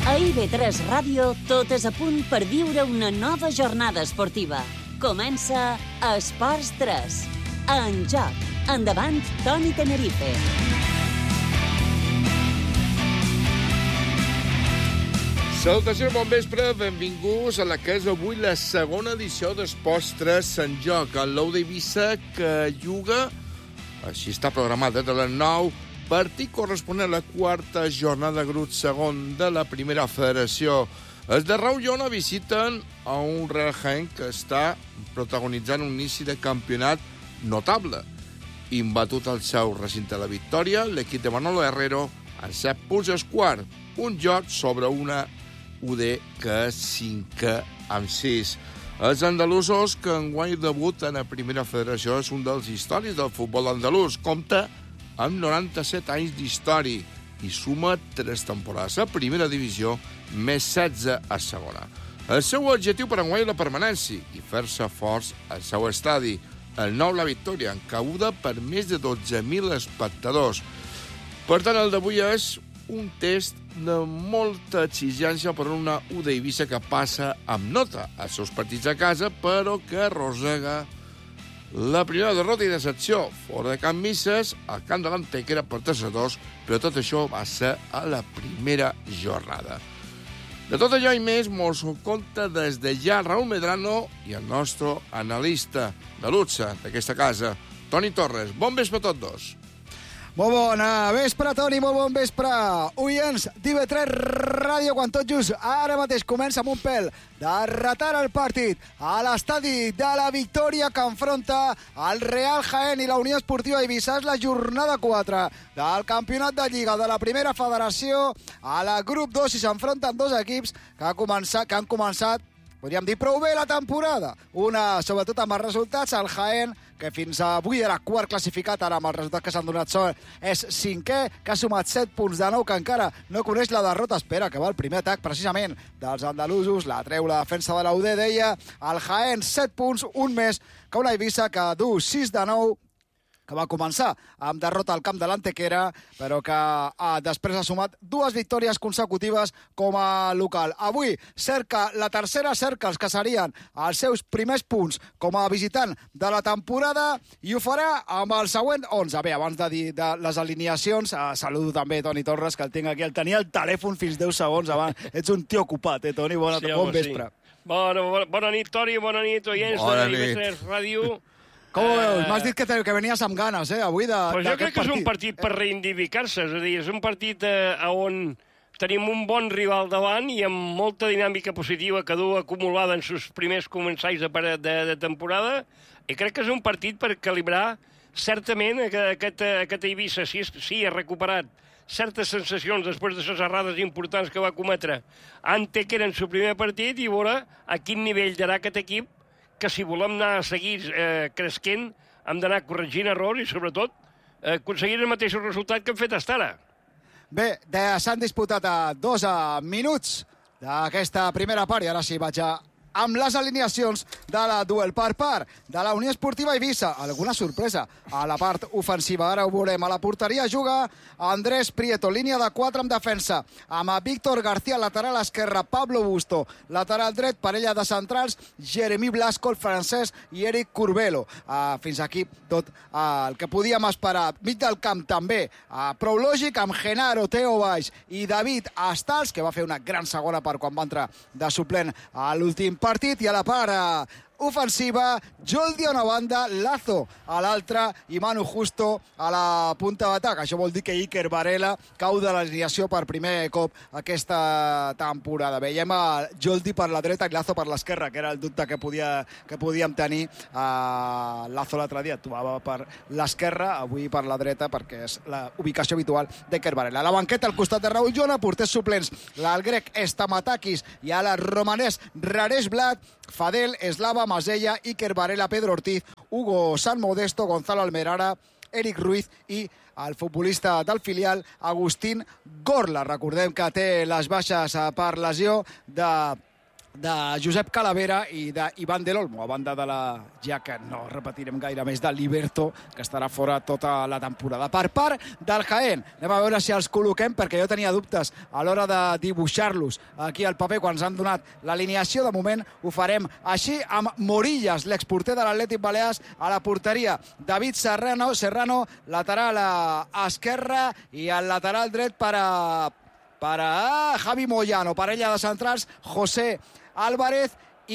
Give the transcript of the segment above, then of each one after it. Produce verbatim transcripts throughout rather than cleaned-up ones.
A I V tres Ràdio, tot és a punt per viure una nova jornada esportiva. Comença Esports tres. En joc. Endavant, Toni Tenerife. Salutacions, bon vespre, benvinguts a la que és avui la segona edició d'Esports tres en joc. El l'Ou d'Eivissa que juga, així està programat, des de les nou, partit corresponent a la quarta jornada grup segon de la primera federació. Els de Raúl Llona visiten a un Real Jaén que està protagonitzant un inici de campionat notable. Imbatut al seu recinte de la victòria, l'equip de Manolo Herrero en set punts és quart. Un joc sobre una U D que és cinquè amb sis. Els andalusos, que enguany debuten a primera federació, és un dels històrics del futbol andalús. Compta amb noranta-set anys d'història i suma tres temporades a primera divisió, més setze a segona. El seu objectiu per enguany és la permanència i fer-se forts al seu estadi. El nou La Victòria, encabuda per més de dotze mil espectadors. Per tant, el d'avui és un test de molta exigència per una U d'Eivissa que passa amb nota als seus partits a casa, però que arrossega la primera derrota i decepció. Fora de Can Misses, al camp de l'Antequera per tres a dos, però tot això va ser a la primera jornada. De tot allò i més, mos ho conta des de ja Raúl Medrano i el nostre analista de luxe d'aquesta casa, Toni Torres. Bon vespre a tots dos. Molt bona vespre, Toni, molt bon vespre. Oients d'I V tres Ràdio, quan tot just ara mateix comença amb un pèl de retard el partit a l'estadi de la Victòria que enfronta el Real Jaén i la Unió Esportiva Eivissa. És la jornada quatre del campionat de Lliga de la primera federació a la grup dos i s'enfronten dos equips que, ha començat, que han començat, podríem dir, prou bé la temporada. Una, sobretot amb els resultats, el Jaén, que fins avui era quart classificat, ara amb els resultats que s'han donat sol, és cinquè, que ha sumat set punts de nou, que encara no coneix la derrota. Espera, que va el primer atac, precisament, dels andalusos. La treu la defensa de la U D, deia. El Jaén, set punts, un més que una Eivissa que du sis de nou, que va començar amb derrota al camp de l'Antequera, però que ah, després ha sumat dues victòries consecutives com a local. Avui cerca la tercera, cerca els que serien els seus primers punts com a visitant de la temporada i ho farà amb el següent onze. Bé, abans de dir de les alineacions, eh, saludo també Toni Torres, que el tinc aquí. El tenia el telèfon fins deu segons abans. Ets un tio ocupat, eh, Toni? Bona, sí, bon home, vespre. Sí. Bona, bona, bona nit, Toni, bona nit, oients Bona de nit. I V tres Ràdio. Com ho veus? M'has dit que, te, que venies amb ganes, eh, avui, de, Pues jo crec que és un partit. partit per reivindicar-se, és a dir, és un partit eh, on tenim un bon rival davant i amb molta dinàmica positiva que du acumulada en sus primers començalls de, de, de temporada, i crec que és un partit per calibrar certament aquest, aquest Eivissa, si, és, si ha recuperat certes sensacions després de les errades importants que va cometre Antequera en el primer partit, i veure a quin nivell darà aquest equip, que si volem anar a seguir eh, cresquent hem d'anar corregint errors i, sobretot, eh, aconseguir el mateix resultat que hem fet fins ara. Bé, s'han disputat a dos a minuts d'aquesta primera part i ara sí vaig a amb les alineacions de la duel per part de la Unió Esportiva Eivissa. Alguna sorpresa a la part ofensiva. Ara ho veurem. A la porteria juga Andrés Prieto, línia de quatre amb defensa, amb Víctor García, lateral esquerre, Pablo Busto, lateral dret, parella de centrals, Jeremy Blasco, el francès, i Eric Curbelo. Uh, fins aquí tot uh, el que podíem esperar. Mig del camp també, uh, prou lògic, amb Genaro, Teo Baix i David Astals, que va fer una gran segona part quan va entrar de suplent a l'últim partit, i a la part eh, ofensiva, Joldi a una banda, Lazo a l'altra i Manu Justo a la punta d'atac. Això vol dir que Iker Varela cau de l'alineació per primer cop aquesta temporada. Veiem a Joldi per la dreta i Lazo per l'esquerra, que era el dubte que, podia, que podíem tenir. Uh, Lazo l'altre dia actuava per l'esquerra, avui per la dreta, perquè és la ubicació habitual d'Iker Varela. A la banqueta, al costat de Raúl Llona, porters suplents, el grec Stamatakis i a la romanès Raresh Blat, Fadel, Eslava, Masella, Iker Varela, Pedro Ortiz, Hugo San Modesto, Gonzalo Almerara, Eric Ruiz i el futbolista del filial, Agustín Gorla. Recordem que té les baixes per lesió de de Josep Calavera i d'Ivan Del Olmo, a banda de la, ja que no repetirem gaire més, de Liberto, que estarà fora tota la temporada. Per part del Jaén, anem a veure si els col·loquem, perquè jo tenia dubtes a l'hora de dibuixar-los aquí al paper quan ens han donat l'alineació. De moment ho farem així, amb Morillas, l'exporter de l'Atlètic Balears, a la porteria. David Serrano, Serrano lateral a esquerra, i al lateral dret per a, per a Javi Moyano. Parella de centrals, José Álvarez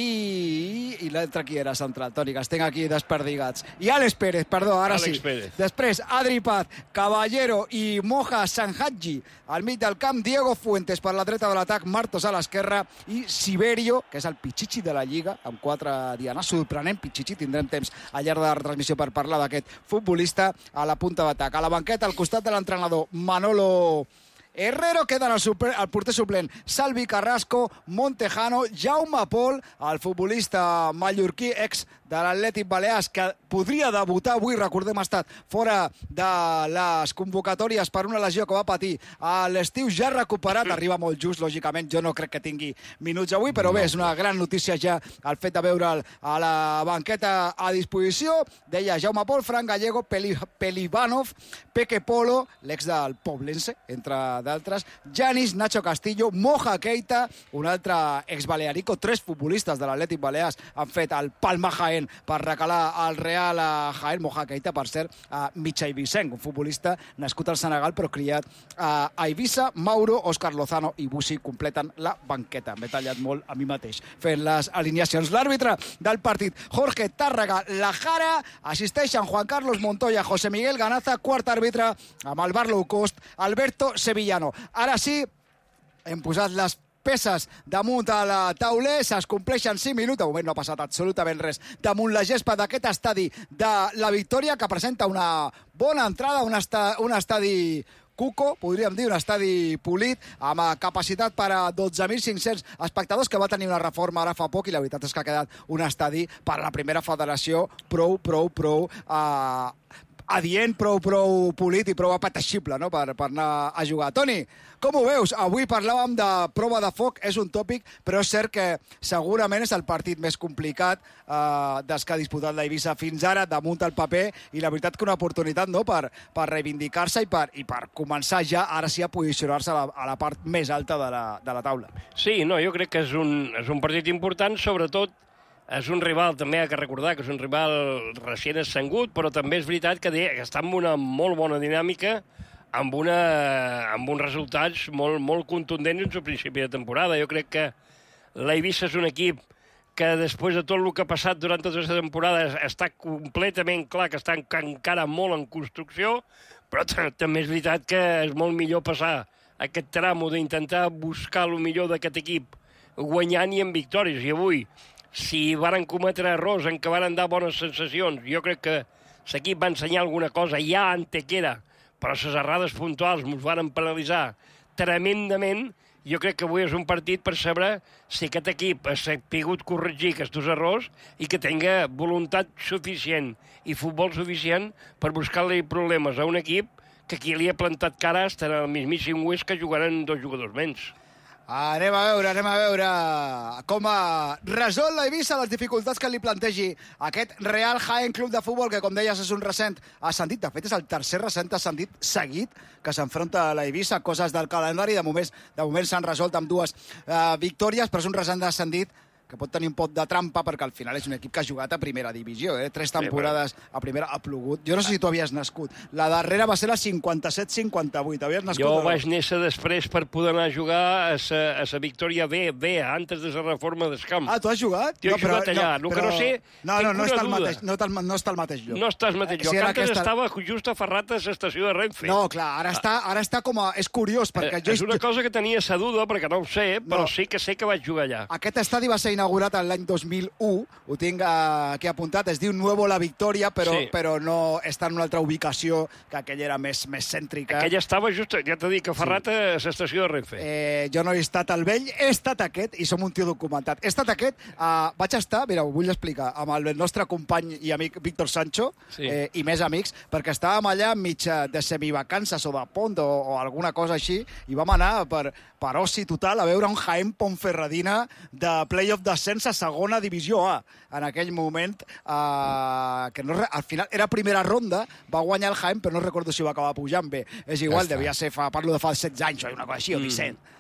i, i l'altre qui era central, Toni, que els tinc aquí desperdigats. I Àlex Pérez, perdó, ara Àlex sí. Pérez. Després, Adri Paz, Caballero i Moja Sanhadji al mig del camp, Diego Fuentes per la dreta de l'atac, Martos a l'esquerra i Siberio, que és el pitxitxi de la Lliga, amb quatre dianes, sorprenent pitxitxi. Tindrem temps al llarg de la retransmissió per parlar d'aquest futbolista a la punta d'atac. A la banqueta, al costat de l'entrenador Manolo Herrero, queden el, super, el porter suplent Salvi Carrasco, Montejano, Jaume Pol, el futbolista mallorquí, ex de l'Atlètic Balears, que podria debutar avui, recordem, ha estat fora de les convocatòries per una lesió que va patir a l'estiu, ja recuperat, arriba molt just, lògicament, jo no crec que tingui minuts avui, però bé, és una gran notícia ja el fet de veure'l a la banqueta a disposició. Deia Jaume Pol, Fran Gallego, Peli, Pelivanov, Peque Polo, l'ex del Poblense, entre d'altres, Janis, Nacho Castillo, Moja Keita, un altre ex-balearico. Tres futbolistes de l'Atlètic Balears han fet el Palma Jaén per recalar el Real a Jaén. Moja Keita, per cert, a mig eivissenc, un futbolista nascut al Senegal però criat a Eivissa. Mauro, Òscar Lozano i Busi completen la banqueta. M'he tallat molt a mi mateix fent les alineacions. L'àrbitre del partit, Jorge Tárrega Lajara, assisteixen Juan Carlos Montoya, José Miguel Ganaza, quart àrbitre amb el bar low cost, Alberto Sevillano. Ara sí, hem posat les peces damunt a la tauler, es compleixen cinc minuts, de moment no ha passat absolutament res damunt la gespa d'aquest estadi de la Victòria, que presenta una bona entrada, un, esta, un estadi Cuco, podríem dir, un estadi polit, amb capacitat per a dotze mil cinc-cents espectadors, que va tenir una reforma ara fa poc, i la veritat és que ha quedat un estadi per a la primera federació prou, prou, prou eh, adient, prou, prou polit i prou apeteixible, no?, per, per anar a jugar. Toni, com ho veus? Avui parlàvem de prova de foc, és un tòpic, però és cert que segurament és el partit més complicat eh, dels que ha disputat l'Eivissa fins ara, damunt el paper, i la veritat que una oportunitat, no?, per, per reivindicar-se i per, i per començar ja, ara sí, a posicionar-se a, la, a la part més alta de la, de la taula. Sí, no, jo crec que és un, és un partit important, sobretot és un rival, també ha que recordar que és un rival recient ascengut, però també és veritat que, de, que està en una molt bona dinàmica, amb, una, amb uns resultats molt, molt contundents al principi de temporada. Jo crec que l'Eivissa és un equip que després de tot el que ha passat durant tota aquesta temporada està completament clar que està encara molt en construcció, però també és veritat que és molt millor passar aquest tramo d'intentar buscar el millor d'aquest equip guanyant i en victòries. I avui, si varen cometre errors en què varen dar bones sensacions, jo crec que l'equip va ensenyar alguna cosa ja a Antequera, però les errades puntuals ens varen penalitzar tremendament. Jo crec que avui és un partit per saber si aquest equip ha pogut corregir aquests errors i que tinga voluntat suficient i futbol suficient per buscar-li problemes a un equip que qui li ha plantat cara està en el mismíssim Hues, que jugaran dos jugadors menys. Anem a veure, anem a veure com resol l'Eivissa les dificultats que li plantegi aquest Real Jaén Club de Futbol, que, com deies, és un recent ascendit. De fet, és el tercer recent ascendit seguit que s'enfronta a l'Eivissa. Coses del calendari, de moment, de moment s'han resolt amb dues uh, victòries, però és un recent ascendit que pot tenir un pot de trampa, perquè al final és un equip que ha jugat a primera divisió, eh? Tres temporades a primera, ha plogut. Jo no sé si tu havies nascut. La darrera va ser la cinquanta-set cinquanta-vuit. Havies nascut? Jo o no? vaig néixer després per poder anar a jugar a sa, a sa Victòria B, B, antes de la reforma del camp. Ah, tu has jugat? Jo he no, jugat allà. No, el però... que no sé, no, no, no, està duda. mateix, no, tal, no està al mateix lloc. No està al mateix lloc. Si Antes aquesta... estava just a Ferrat, a l'estació de Renfe. No, clar, ara està, ara està com a... És curiós, perquè eh, jo... És una cosa que tenia sa duda, perquè no ho sé, però no. sí que sé que vaig jugar allà. Aquest estadi va ser inaugurat l'any dos mil u, ho tinc aquí apuntat, es diu Nuevo La Victoria, però, sí. però no està en una altra ubicació, que aquella era més, més cèntrica. Aquella estava just, ja t'he dit, que a Ferrat, sí. A l'estació de Renfe. Eh, jo no he estat al vell, he estat aquest, i som un tio documentat. He estat aquest, eh, vaig estar, mira, ho vull explicar, amb el nostre company i amic Víctor Sancho, sí. eh, i més amics, perquè estàvem allà enmig de semivacances o de pont o, o alguna cosa així, i vam anar per, per oci total a veure un Jaén Ponferradina de playoff descens a segona divisió A. En aquell moment, eh, que no, al final era primera ronda, va guanyar el Jaén, però no recordo si va acabar pujant bé. És igual, ja devia ser, fa, parlo de fa setze anys, o una cosa així, o disset. Mm.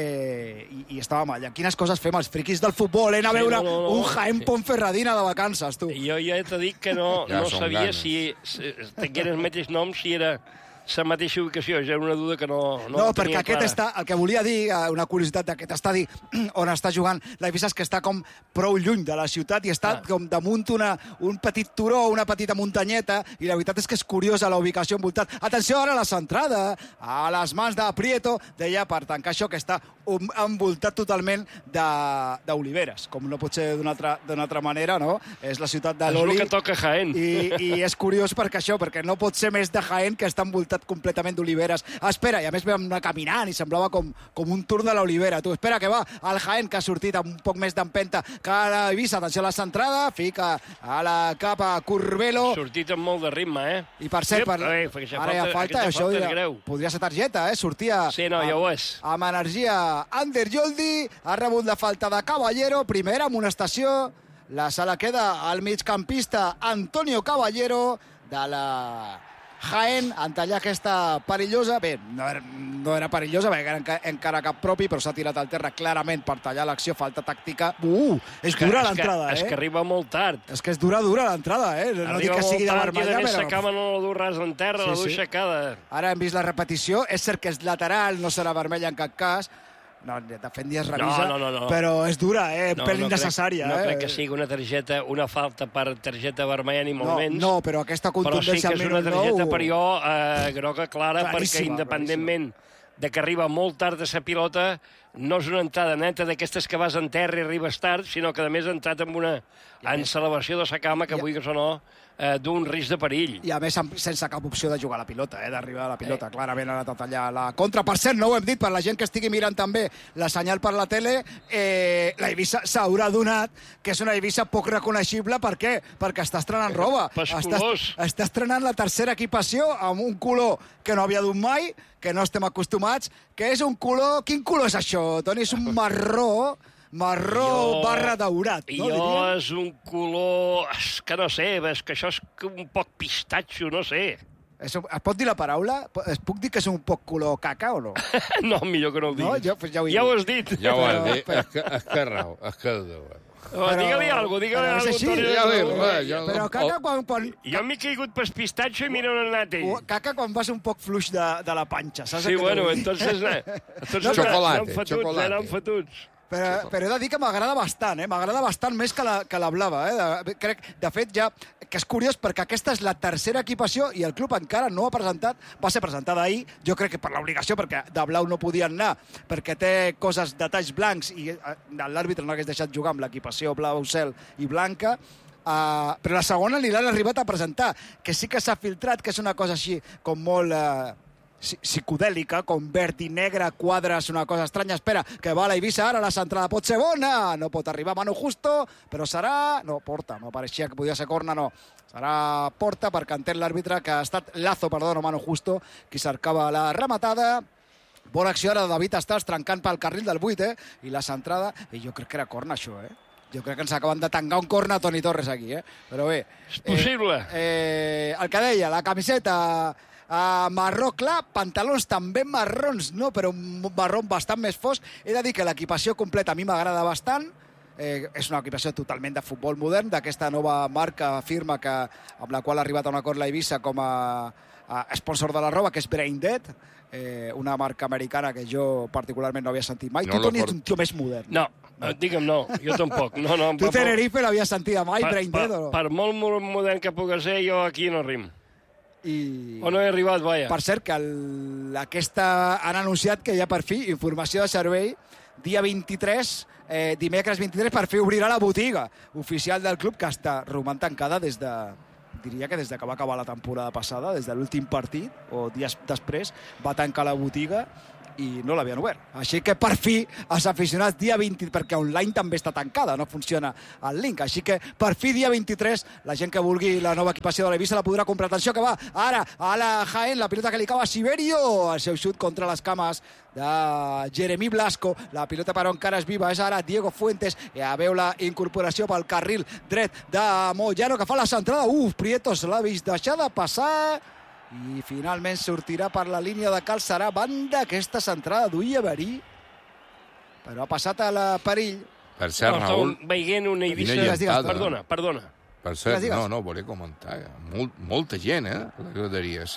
Eh, i, i estàvem allà. Quines coses fem els friquis del futbol, eh? Anar a veure sí, no, no, no. un Jaén sí. Ponferradina de vacances, tu. Jo ja t'he dit que no, ja no sabia ganes. si, si tenien el mateix nom, si era la mateixa ubicació, ja era una duda que no, no, no perquè aquest clara. està, el que volia dir, una curiositat d'aquest estadi on està jugant l'Eivissa és que està com prou lluny de la ciutat i està ah. com damunt una, un petit turó, una petita muntanyeta, i la veritat és que és curiosa la ubicació envoltat. Atenció ara a la centrada, a les mans de Prieto, deia per tancar això que està envoltat totalment d'oliveres, com no pot ser d'una altra, altra manera, no? És la ciutat de l'oli. És el que toca Jaén. I, i és curiós perquè això, perquè no pot ser més de Jaén que està envoltat completament d'oliveres. Espera, i a més vam anar caminant i semblava com, com un tour de l'olivera. Tu, espera que va el Jaén, que ha sortit amb un poc més d'empenta que a l'Eivissa. Atenció a la centrada, fica a la capa Curbelo. Ha sortit amb molt de ritme, eh? I per cert, per... Ai, ara falta, ja falta, això falta ja... podria ser targeta, eh? Sortia sí, no, ja ho és. amb energia Ander Yoldi, ha rebut la falta de Caballero, primera amonestació, la sala queda al migcampista Antonio Caballero de la Jaén, en tallar aquesta perillosa, bé, no era, no era perillosa perquè era encara cap propi, però s'ha tirat al terra clarament per tallar l'acció, falta tàctica. Uh, és dura l'entrada, eh? És que arriba molt tard. És que és dura, dura l'entrada, eh? No dic que sigui de vermella, però... Arriba molt tard i a més no la du ras en terra, sí, la du sí. aixecada. Ara hem vist la repetició, és cert que és lateral, no serà vermella en cap cas. No, de fet, ni es revisa, no, no, no, no. però és dura, eh? No, Pel no innecessària. Crec, no eh? crec que sigui una targeta, una falta per targeta vermella ni molt no, menys. No, però aquesta contundència al minut nou... Però sí que és una targeta per jo eh, groga clara, claríssima, perquè independentment claríssima. de que arriba molt tard de sa pilota, no és una entrada neta d'aquestes que vas en terra i arribes tard, sinó que a més ha entrat amb una encelebració de sa cama que, vulguis o no, eh, d'un risc de perill. I a més sense cap opció de jugar a la pilota, eh, d'arribar a la pilota. Eh. Clarament ha anat a tallar la contra. Per cert, no ho hem dit, per la gent que estigui mirant també la senyal per la tele, eh, la Eivissa s'haurà donat que és una Eivissa poc reconeixible. Per què? Perquè està estrenant roba. Està, està estrenant la tercera equipació amb un color que no havia dut mai, que no estem acostumats, que és un color... Quin color és això, Toni? És un marró... marró jo, barra daurat, no? Jo és un color... És que no sé, és que això és un poc pistatxo, no sé. Es, es pot dir la paraula? Es puc dir que és un poc color caca o no? No, millor que no ho diguis. No, jo, pues ja, ho ja ho has dit. Ja ho has dit. És que, és que raó, és que... Oh, digue-li alguna cosa, digue-li alguna cosa. Però caca quan... quan... Jo m'he caigut per pistatxo i mira on ha anat ell. Caca quan vas un poc fluix de, de la panxa, saps? Sí, bueno, entonces... entonces chocolate, chocolate. Eren fotuts. Però, però he de dir que m'agrada bastant, eh? M'agrada bastant més que la, que la blava, eh? De, crec, de fet, ja, que és curiós perquè aquesta és la tercera equipació i el club encara no ha presentat, va ser presentada ahir, jo crec que per l'obligació, perquè de blau no podien anar, perquè té coses, detalls blancs i l'àrbitre no hagués deixat jugar amb l'equipació blau cel i blanca. Uh, però la segona ni l'han arribat a presentar, que sí que s'ha filtrat, que és una cosa així com molt... Uh, psicodèlica, com verd i negre, quadres, una cosa estranya. Espera, que va la Eivissa ara, la centrada pot ser bona, no pot arribar Manu Justo, però serà... No, porta, no pareixia que podia ser corna, no. Serà porta, perquè entén l'àrbitre que ha estat Lazo, perdó, no Manu Justo, qui cercava la rematada. Bona acció ara de David Estàs, trencant pel carril del vuit, eh? I la centrada... I jo crec que era corna, això, eh? Jo crec que ens acaben de tangar un corna a Toni Torres aquí, eh? Però bé... És possible. Eh, eh, el que deia, la camiseta... Uh, marró clar, pantalons també marrons, no, però un marró bastant més fosc. He de dir que l'equipació completa a mi m'agrada bastant. Eh, és una equipació totalment de futbol modern, d'aquesta nova marca, firma que, amb la qual ha arribat a un acord la Eivissa com a, a sponsor de la roba, que és Brain Dead, eh, una marca americana que jo particularment no havia sentit mai. No, tu, Toni, ets un tio més modern. No, no. Digue'm no, jo tampoc. No, no, tu, Tenerife, l'havies sentit mai, per, Brain Dead, o no? Per molt modern que pugui ser, jo aquí no rim. I... O no he arribat, vaja. Per cert, que el... aquesta... han anunciat que hi ha per fi informació de servei dia vint-i-tres, eh, dimecres vint-i-tres, per fi obrirà la botiga oficial del club, que està romant tancada des de... diria que des de que va acabar la temporada passada, des de l'últim partit, o dies després, va tancar la botiga. i no l'havien obert. Així que, per fi, els aficionats dia vint... perquè online també està tancada, no funciona el link. Així que, per fi, dia vint-i-tres, la gent que vulgui la nova equipació de l'Eivissa la podrà comprar. Atenció, que va ara a la Jaén, la pilota que li cau a Siberio, el seu xut contra les cames de Jeremy Blasco. La pilota, però, encara és viva. És ara Diego Fuentes. Ja veu la incorporació pel carril dret de Moyano, que fa la centrada. Uf, Prieto se l'ha vist deixar de passar i finalment sortirà per la línia de cal. Serà banda aquesta centrada d'Ullaverí, però ha passat a la perill. Per cert, no, Raül... veient una Eivissa... Digues, digues, perdona, perdona. Per cert, digues, digues. no, no, volia comentar. Molt, molta gent, eh, a les graderies.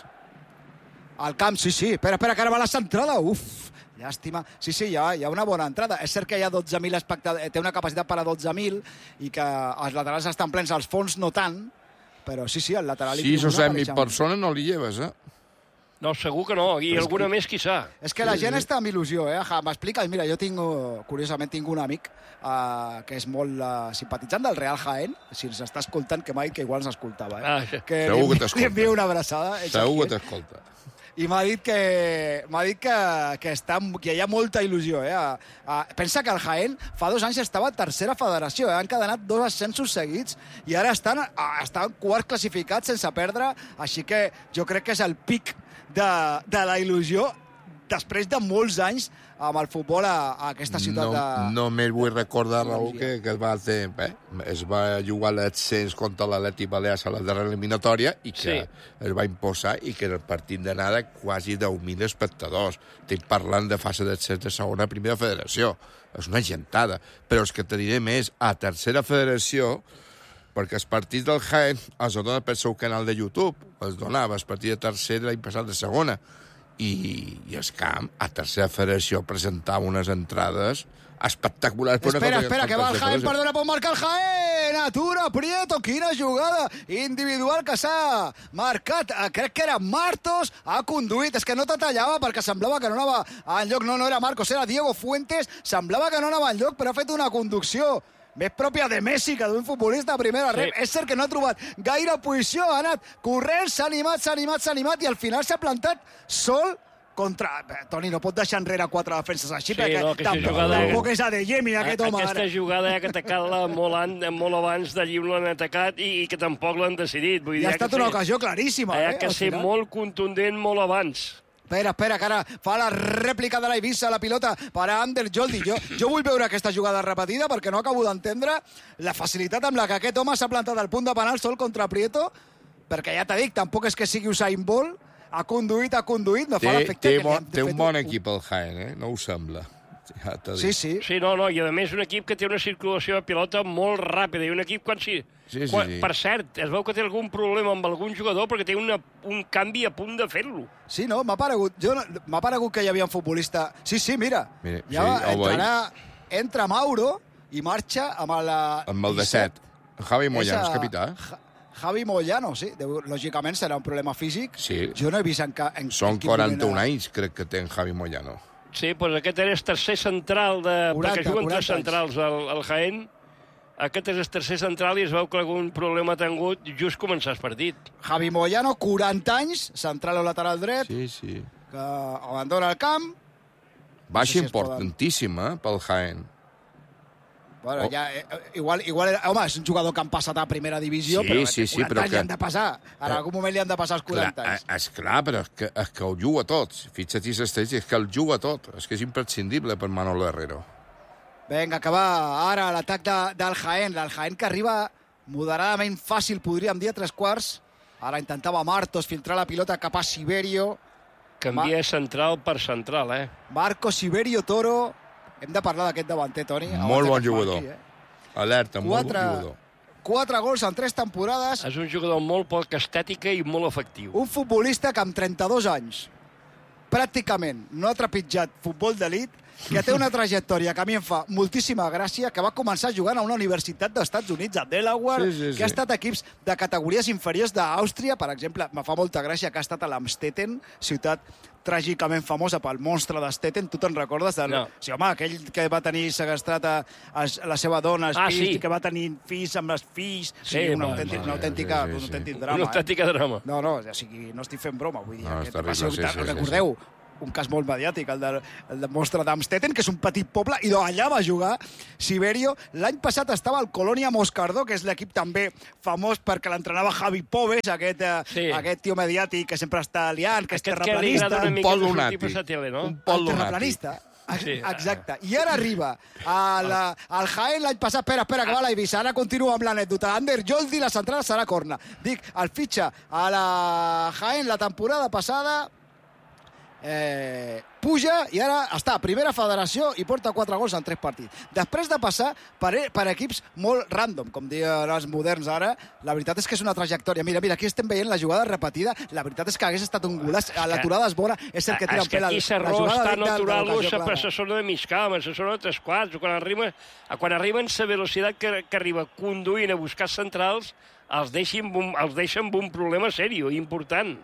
Al camp, sí, sí. Espera, espera, que ara va la centrada. Uf, llàstima. Sí, sí, hi ha, hi ha una bona entrada. És cert que hi ha dotze mil espectadors, té una capacitat per a dotze mil i que els laterals estan plens, als fons no tant, però sí, sí, el lateral... sis o set mil persones no li lleves, eh? No, segur que no, i alguna que... més, quizà. És que la gent sí, està amb il·lusió, eh? M'explica, mira, jo tinc, curiosament, tinc un amic uh, que és molt uh, simpatitzant del Real Jaén, si ens està escoltant, que m'ha dit que igual ens escoltava, eh? Ah, que segur li, que t'escolta. Li envio una abraçada. Segur que t'escolta. I m'ha dit que m'ha dit que, que, està, que hi ha molta il·lusió. Eh? A, a, pensa que el Jaén fa dos anys estava a tercera federació, eh? Han encadenat dos ascensos seguits i ara estan, a, estan quarts classificats sense perdre, així que jo crec que és el pic de, de la il·lusió després de molts anys amb el futbol a, a aquesta ciutat no, de... Només vull recordar, Raül, que, que es va fer... Bé, es va jugar l'ascens contra l'Atleti Balears a la darrera eliminatòria i que sí. es va imposar i que el partit d'anada quasi deu mil espectadors. Estic parlant de fase d'ascens de segona a primera federació. És una gentada. Però és que te diré més, a tercera federació, perquè els partits del Jaén els dona pel seu canal de YouTube. Els donava els partits de tercera i passat de segona. I, i el camp, a tercera federació, presentava unes entrades espectaculars. Espera, espera, que va el Jaén, perdona, pot marcar el Jaén! Atura, Prieto, quina jugada individual que s'ha marcat. Crec que era Martos, ha conduït. És que no te tallava perquè semblava que no anava enlloc. No, no era Marcos, era Diego Fuentes. Semblava que no anava enlloc, però ha fet una conducció més pròpia de Messi que d'un futbolista a primera rep. Sí. És cert que no ha trobat gaire posició, ha anat corrent, s'ha animat, s'ha animat, s'ha animat, i al final s'ha plantat sol contra... Toni, no pot deixar enrere quatre defenses així, sí, perquè no, tampoc, jugada... tampoc és a de Yemi, aquest home. Aquesta ara. Jugada ha atacat-la molt, an... molt abans d'allí on l'han atacat i, i que tampoc l'han decidit. Vull dir, I ha estat una ser... ocasió claríssima. Ha eh, que ser molt contundent molt abans. Espera, espera, que ara fa la rèplica de l'Eivissa, la pilota per a Ander Joldi. Jo, jo vull veure aquesta jugada repetida perquè no acabo d'entendre la facilitat amb la que aquest home s'ha plantat al punt de penal sol contra Prieto, perquè ja t'he dit, tampoc és que sigui Usain Bolt, ha conduït, ha conduït, no fa l'efecte que li han Té un fet bon equip el Jaén, eh? No ho sembla. Ja sí, sí. Sí, no, no, i a més un equip que té una circulació de pilota molt ràpida, i un equip quan sí... Sí, sí, quan, sí. Per cert, es veu que té algun problema amb algun jugador perquè té una, un canvi a punt de fer-lo. Sí, no, m'ha paregut, jo, m'ha paregut que hi havia un futbolista... Sí, sí, mira, mira ja sí, entrarà, entra Mauro i marxa amb la... Amb el disset. Javi Moyano, és capità. Javi Moyano, sí. Lògicament serà un problema físic. Sí. Jo no he vist en, en Són quaranta-un anys, crec que té en Javi Moyano. Sí, doncs aquest és el tercer central, de, quaranta, perquè juguen tres centrals al, al Jaén. Aquest és el tercer central i es veu que algun problema ha tingut just començar el partit. Javi Moyano, quaranta anys, central o lateral dret, sí, sí. que abandona el camp. Baixa no sé si importantíssima poden... pel Jaén. Bueno, oh. ja, eh, igual, igual, home, és un jugador que han passat a primera divisió, sí, però sí, sí, quaranta però anys que... li han de passar. En algun moment li han de passar els quaranta clar, anys. És clar, però és que, és que ho juga tot. Fixa't-hi l'estadística, és que el juga tot. És que és imprescindible per Manolo Herrero. Vinga, que va ara l'atac de, del Jaén. El Jaén que arriba moderadament fàcil, podríem dir, a tres quarts. Ara intentava Martos filtrar la pilota cap a Siberio. Canvia Ma... central per central, eh? Marco Siberio Toro. Hem de parlar d'aquest davanter, Toni. Molt bon jugador. Marqui, eh? Alerta, molt quatre, bon jugador. Quatre gols en tres temporades. És un jugador molt poc estètica i molt efectiu. Un futbolista que amb trenta-dos anys pràcticament no ha trepitjat futbol d'elit, que té una trajectòria que a mi em fa moltíssima gràcia, que va començar jugant a una universitat dels Estats Units, a Delaware, sí, sí, sí. que ha estat equips de categories inferiors d'Àustria, per exemple, me fa molta gràcia que ha estat a l'Amstetten, ciutat tràgicament famosa pel monstre d'Stetten. Tu te'n recordes? Del... No. Sí, home, aquell que va tenir segestrat a, a la seva dona, ah, fills, sí. que va tenir fills amb els fills. Sí, sí una, autèntica, una, autèntica, sí, sí, sí. un autèntic drama. Una autèntica eh? drama. No, no, o sigui, no estic fent broma. Vull dir, no, que terrible, ser, sí, sí, recordeu, sí, sí. un cas molt mediàtic, el de, el de Mostra d'Amstetten, que és un petit poble, i allà va jugar Siberio. L'any passat estava el Colònia Moscardó, que és l'equip també famós perquè l'entrenava Javi Pobes, aquest, sí. aquest tio mediàtic que sempre està liant, que és aquest terraplanista. Que un pol lunàtic. Tele, no? Un pol lunàtic. Terraplanista. Sí. Exacte. I ara arriba a la, al Jaén l'any passat. Espera, espera, que va la Eivissa. Ara continua amb l'anècdota. Ander Joldi, la centrada serà corna. Dic, el fitxa a la Jaén la temporada passada... Eh, puja i ara està a primera federació i porta quatre gols en tres partits. Després de passar per, per equips molt random, com diuen els moderns ara, la veritat és que és una trajectòria. Mira, mira, aquí estem veient la jugada repetida. La veritat és que hagués estat un golaç. L'aturada és bona, és el que tira en pel. És que aquí Sarró està natural-lo, s'assessora de mig camp, s'assessora de tres quarts. Quan arriba, quan arriba en la velocitat que, que arriba conduint a buscar centrals, els deixen, els deixen amb un problema seriós, important.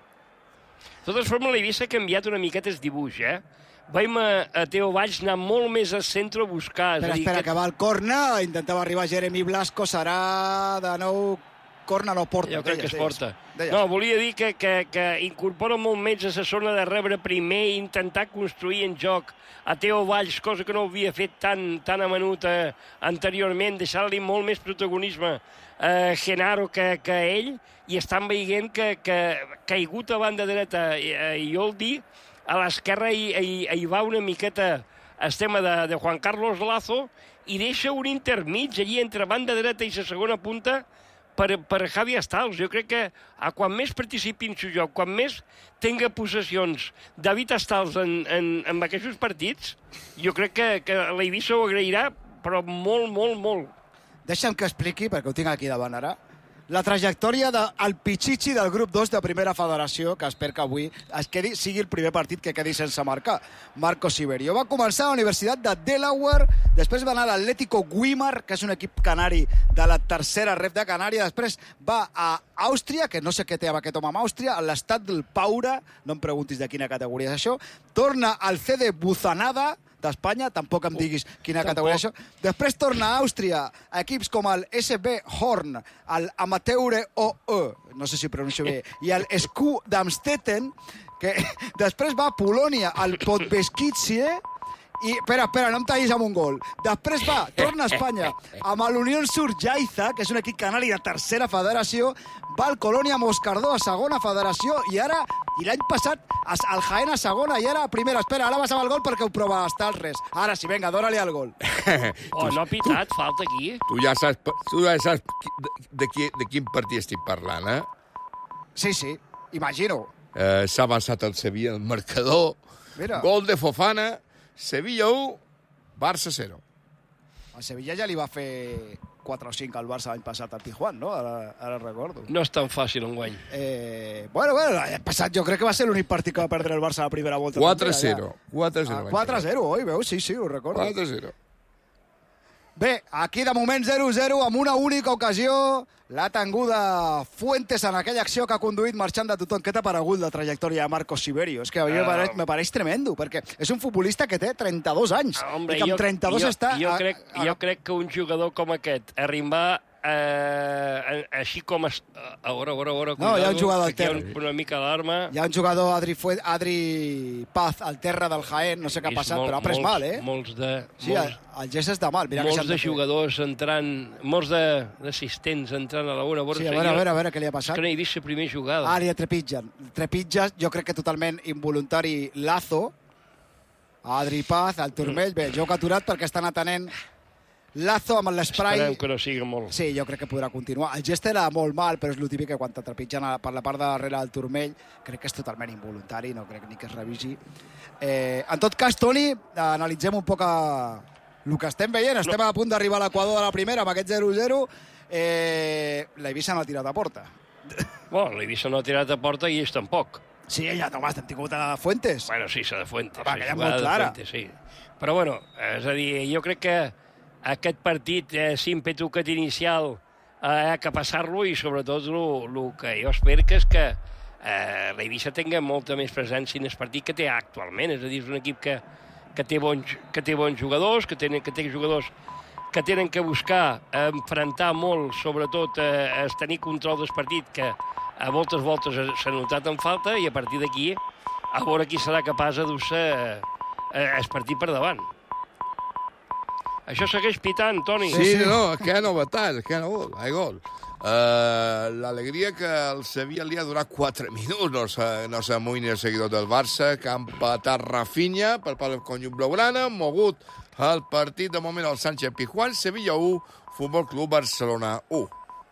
De totes formes, l'Eivissa ha canviat una miqueta el dibuix, eh? Veiem a, a Teo Valls anar molt més al centre a buscar. Espera, espera, que... que va al corna, intentava arribar Jeremy Blasco, serà de nou corna, no porta. Jo crec deies, que es porta. Deies. No, volia dir que, que, que incorpora molt més a la zona de rebre primer i intentar construir en joc a Teo Valls, cosa que no havia fet tan, tan a menut eh, anteriorment, deixar-li molt més protagonisme a Genaro que, que a ell, i estan veient que, que caigut a banda dreta i Joldi, a l'esquerra hi, hi, hi va una miqueta el tema de, de Juan Carlos Lazo i deixa un intermig allí entre banda dreta i la segona punta per, per Javi Stals. Jo crec que a quan més participi en el joc, quan més tenga possessions David Stals en, en, en aquests partits, jo crec que, que l'Eivissa ho agrairà, però molt, molt, molt. Deixa'm que expliqui, perquè ho tinc aquí davant ara, la trajectòria del Pichichi del grup dos de Primera Federació, que espero que avui es quedi, sigui el primer partit que quedi sense marcar. Marco Siberio. Va començar a la Universitat de Delaware, després va anar a l'Atlético Guimar, que és un equip canari de la tercera ref de Canària, després va a Àustria, que no sé què té amb aquest home amb Àustria, a l'estat del Paura, no em preguntis de quina categoria és això, torna al C D Buzanada, d'Espanya, tampoc em diguis quina uh, categoria és això. Després torna a Àustria a equips com el S B Horn, el Amateure O E, no sé si pronuncio bé, i el S Q d'Amstetten, que després va a Polònia, al Podbeskidzie, i, espera, espera, no em tallis amb un gol. Després va, torna a Espanya, amb l'Unión Surjaiza, que és un equip canari de tercera federació, va al Colònia Moscardó a segona federació, i ara, i l'any passat, al Jaén a segona, i ara a primera. Espera, ara vas amb el gol perquè ho prova hasta el res. Ara sí, vinga, dóna-li el gol. Oh, no ha pitat, falta aquí. Tu ja saps, tu ja saps de, de, qui, de quin partit estic parlant, eh? Sí, sí, imagino. Eh, S'ha avançat el Sevilla, el marcador. Mira. Gol de Fofana, Sevilla u, Barça zero. El Sevilla ja li va fer quatre o cinc al Barça l'any passat al Tijuana, no? Ara, ara recordo. No és tan fàcil enguany. Eh, bueno, bueno, l'any passat jo crec que va ser l'únic partit que va perdre el Barça a la primera volta. quatre zero. quatre zero. Ah, quatre zero, oi, veus? Sí, sí, ho recordo. quatre zero. Bé, aquí de moment zero zero amb una única ocasió. L'ha tinguda Fuentes en aquella acció que ha conduït marxant de tothom. Què t'ha paregut la trajectòria de Marco Siberio? És que a mi uh, me, pareix, me pareix tremendo, perquè és un futbolista que té trenta-dos anys. Hombre, i que amb trenta-dos jo, està... Jo crec, a, a... jo crec que un jugador com aquest, arribar eh, així com... Es, a veure, a veure, a veure... No, hi ha un jugador al terra. Una, una mica d'alarma. Hi ha un jugador, Adri, Fue, Adri Paz, al terra del Jaén, no sé què ha passat, molt, però ha pres molts, mal, eh? Molts de... Sí, molts, el, el gest és de mal. Mira molts que de jugadors entrant, molts d'assistents entrant a la una. Sí, a veure, a veure, a veure què li ha passat. És que no he vist la primera jugada. Ah, li trepitgen. Trepitja, jo crec que totalment involuntari, Lazo, Adri Paz, el turmell. Bé, joc aturat perquè estan atenent Lazo amb l'esprai. Esperem que no sigui molt. Sí, jo crec que podrà continuar. El gest era molt mal, però és el típic que quan te trepitgen per la part de darrere del turmell, crec que és totalment involuntari, no crec ni que es revisi. Eh, en tot cas, Toni, analitzem un poc a... el que estem veient. Estem no. a punt d'arribar a l'equador de la primera amb aquest zero zero. Eh, L'Eivissa no ha tirat a porta. Bueno, l'Eivissa no ha tirat a porta i ells tampoc. Sí, ja, no, hem tingut a Fuentes. Bueno, sí, s'ha de Fuentes. Home, que ja molt clara. Fuentes, sí. Però, bueno, és a dir, jo crec que aquest partit, eh, ímpetu aquest inicial, eh, que passar-lo, i sobretot el que jo espero que és que eh, l'Eivissa tinga molta més presència en el partit que té actualment. És a dir, és un equip que, que, té, bons, que té bons jugadors, que, tenen, que té jugadors que tenen que buscar enfrontar molt, sobretot eh, es tenir control del partit, que a moltes voltes s'ha notat en falta, i a partir d'aquí a veure qui serà capaç de dur-se el partit per davant. Això segueix pitant, Toni. Sí, no, que novetat, que no, hay gol. Uh, l'alegria que el Sevilla li ha durat quatre minuts, no se, no s'amoïni el seguidor del Barça, que ha empatat Rafinha per part del conjunt blaugrana, mogut el partit de moment al Sánchez Pizjuán, Sevilla u, Futbol Club Barcelona u.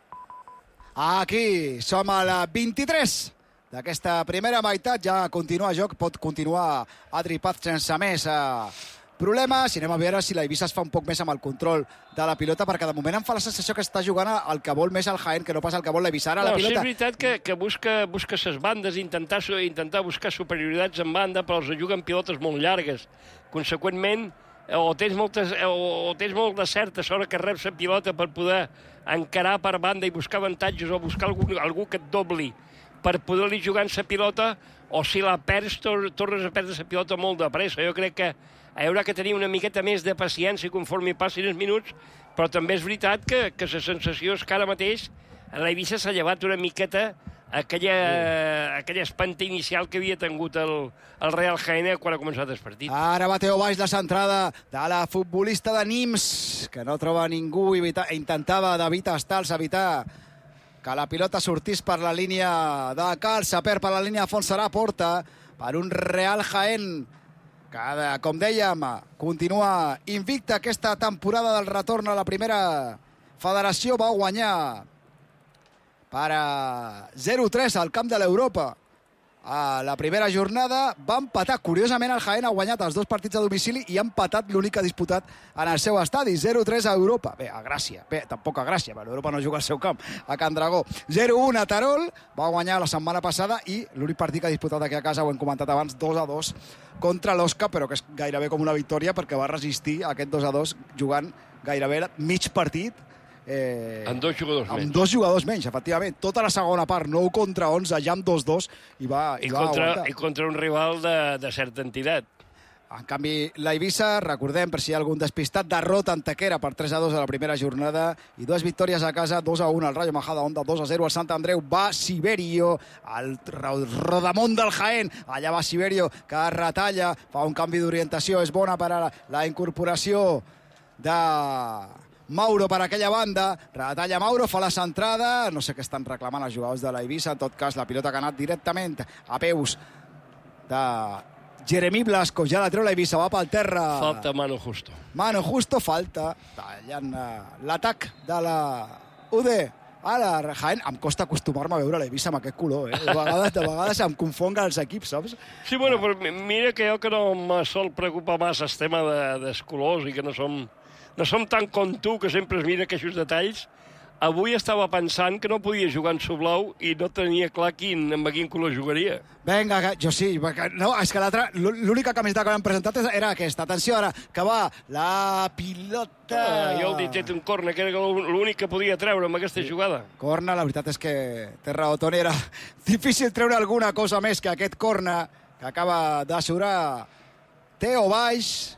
Aquí som a la vint-i-tres d'aquesta primera meitat, ja continua el joc, pot continuar Adri Paz sense més a problemes, i anem a veure si la Eivissa es fa un poc més amb el control de la pilota, perquè de moment em fa la sensació que està jugant el que vol més el Jaén, que no pas el que vol la Eivissa. Ara no, la pilota... Sí, és veritat que, que busca, busca ses bandes, intentar, intentar buscar superioritats en banda, però els juguen pilotes molt llargues. Conseqüentment, o tens, moltes, o, o tens molt de certa sort que reps la pilota per poder encarar per banda i buscar avantatges, o buscar algú, algú que et dobli per poder-li jugar en la pilota, o si la perds, tor tornes a perdre la pilota molt de pressa. Jo crec que haurà que tenir una miqueta més de paciència conforme passin els minuts, però també és veritat que, que la sensació és que ara mateix l'Eivissa s'ha llevat una miqueta aquella, uh. aquella espanta inicial que havia tingut el, el Real Jaén quan ha començat el partit. Ara bateu baix la centrada de la futbolista de Nims, que no troba ningú i intentava David Astals evitar que la pilota sortís per la línia de Cal, s'ha perd per la línia de Fonserà, porta per un Real Jaén que, com dèiem, continua invicta aquesta temporada del retorn a la primera federació. Va guanyar per zero tres al camp de l'Europa a la primera jornada. Va empatar, curiosament, el Jaén ha guanyat els dos partits a domicili i ha empatat l'únic que ha disputat en el seu estadi. zero tres a Europa. Bé, a Gràcia. Bé, tampoc a Gràcia, perquè l'Europa no juga al seu camp, a Can Dragó. zero un a Terol, va guanyar la setmana passada, i l'únic partit que ha disputat aquí a casa, ho hem comentat abans, dos a dos contra l'Osca, però que és gairebé com una victòria perquè va resistir aquest dos a dos jugant gairebé mig partit. Eh, amb dos jugadors amb menys. Amb dos jugadors menys, efectivament. Tota la segona part, nou contra onze, ja amb dos dos, i va, i I, va contra, aguantar. I contra un rival de, de certa entitat. En canvi, la Eivissa, recordem, per si hi ha algun despistat, derrota Antequera per tres a dos a la primera jornada, i dues victòries a casa, dos a un al Rayo Majadahonda, dos a zero al Sant Andreu. Va Siberio, el rodamont del Jaén. Allà va Siberio, que retalla, fa un canvi d'orientació, és bona per a la, la incorporació de Mauro per aquella banda, retalla Mauro, fa la centrada, no sé què estan reclamant els jugadors de la Eivissa, en tot cas la pilota que ha anat directament a peus de Jeremí Blasco, ja la treu la Eivissa, va pel terra. Falta Mano Justo. Mano Justo, falta, tallant l'atac de la U D. Ara, Jaén, em costa acostumar-me a veure la Eivissa amb aquest color, eh? De vegades, de vegades em confonga els equips, saps? Sí, bueno, però mira que jo que no me sol preocupar massa el tema de, dels colors i que no som, no som tan com tu, que sempre es mira aquests detalls. Avui estava pensant que no podia jugar en su blau i no tenia clar quin, amb quin color jugaria. Vinga, jo sí. No, és que l'altra, l'única camiseta que m'han presentat era aquesta. Atenció ara, que va la pilota... Ah, jo el dit un corna, que era l'únic que podia treure amb aquesta jugada. Corna, la veritat és que té raó, Toni, era difícil treure alguna cosa més que aquest corna que acaba d'assurar Teo Baix.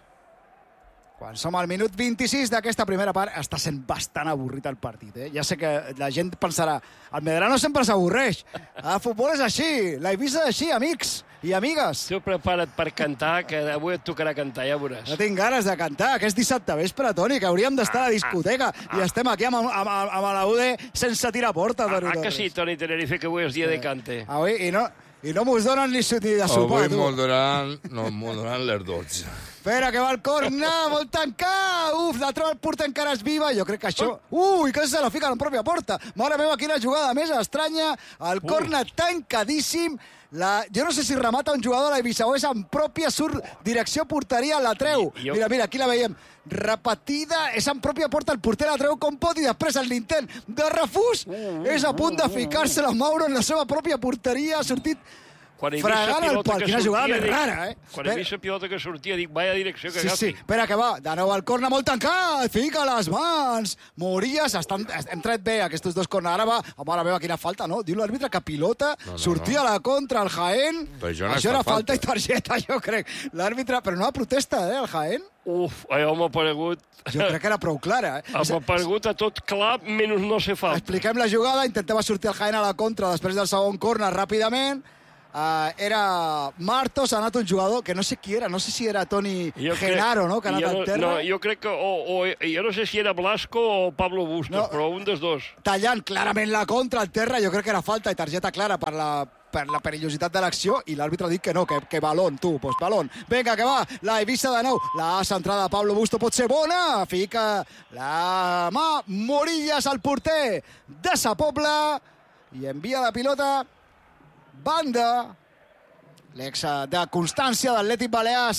Quan som al minut vint-i-sis d'aquesta primera part, està sent bastant avorrit el partit. Eh? Ja sé que la gent pensarà, el Medrano sempre s'avorreix. El futbol és així, la Eivissa és així, amics i amigues. Tu prepara't per cantar, que avui et tocarà cantar, ja veuràs. No tinc ganes de cantar, que és dissabte vespre, Toni, que hauríem d'estar a la discoteca, ah, ah, i estem aquí amb, amb, amb la U D sense tirar porta. Ah, ah, que sí, Toni Tenerife, que avui és dia sí. de cante. Avui, i no... I no mos donen ni de sopar, avui tu. Avui donaran, no, mos donaran les dotze. Espera, que va el corna, molt tancat. Uf, la troba el porter encara és viva. Jo crec que això... Ui, que se la fica en la pròpia porta. Mare meva, quina jugada més estranya. El corna tancadíssim. La... Jo no sé si remata un jugador a l'Eivissa o és en pròpia surt direcció porteria, la treu. Jo... Mira, mira, aquí la veiem. Repetida, és en pròpia porta, el porter la treu com pot i després l'intent de refús uh, uh, és a punt de ficar-se la Mauro en la seva pròpia porteria, ha sortit fregant el pal. Quina jugada més rara, eh? Quan he vist la pilota que sortia, dic, vaya direcció que sí, agafi. Sí, espera que va, de nou el corna molt tancat, fica les mans, Morillas, estan, hem tret bé aquests dos corna, ara va, oh, mare meva, quina falta, no? Diu l'àrbitre que pilota, no, no, sortia no. a la contra el Jaén, això, no això era falta. falta i targeta, jo crec. L'àrbitre, però no ha protesta, eh, el Jaén. Uf, allò m'ha paregut... Jo crec que era prou clara, eh? M'ha paregut a tot clar, menys no sé falta. Expliquem la jugada, intentava sortir el Jaén a la contra després del segon corna ràpidament. Uh, era Martos, ha anat un jugador que no sé qui era, no sé si era Toni jo Genaro, crec, no?, que ha anat al terra. No, jo crec que, o, o, jo no sé si era Blasco o Pablo Bustos, no, però un dels dos. Tallant clarament la contra al terra, jo crec que era falta i targeta clara per la, per la perillositat de l'acció, i l'àrbitre ha dit que no, que, que balón, tu, pues balón. Vinga, que va, la Eivissa de nou, la centrada de Pablo Bustos pot ser bona, fica la mà, Morillas al porter de Sa Pobla, i envia la pilota banda, l'ex de Constància d'Atlètic Balears,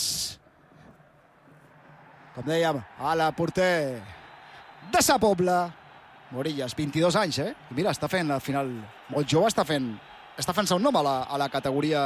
com dèiem, a la porter de Sa Pobla, Morillas, vint-i-dos anys, eh? I mira, està fent, al final, molt jove, està fent, està fent-se un nom a la, a la categoria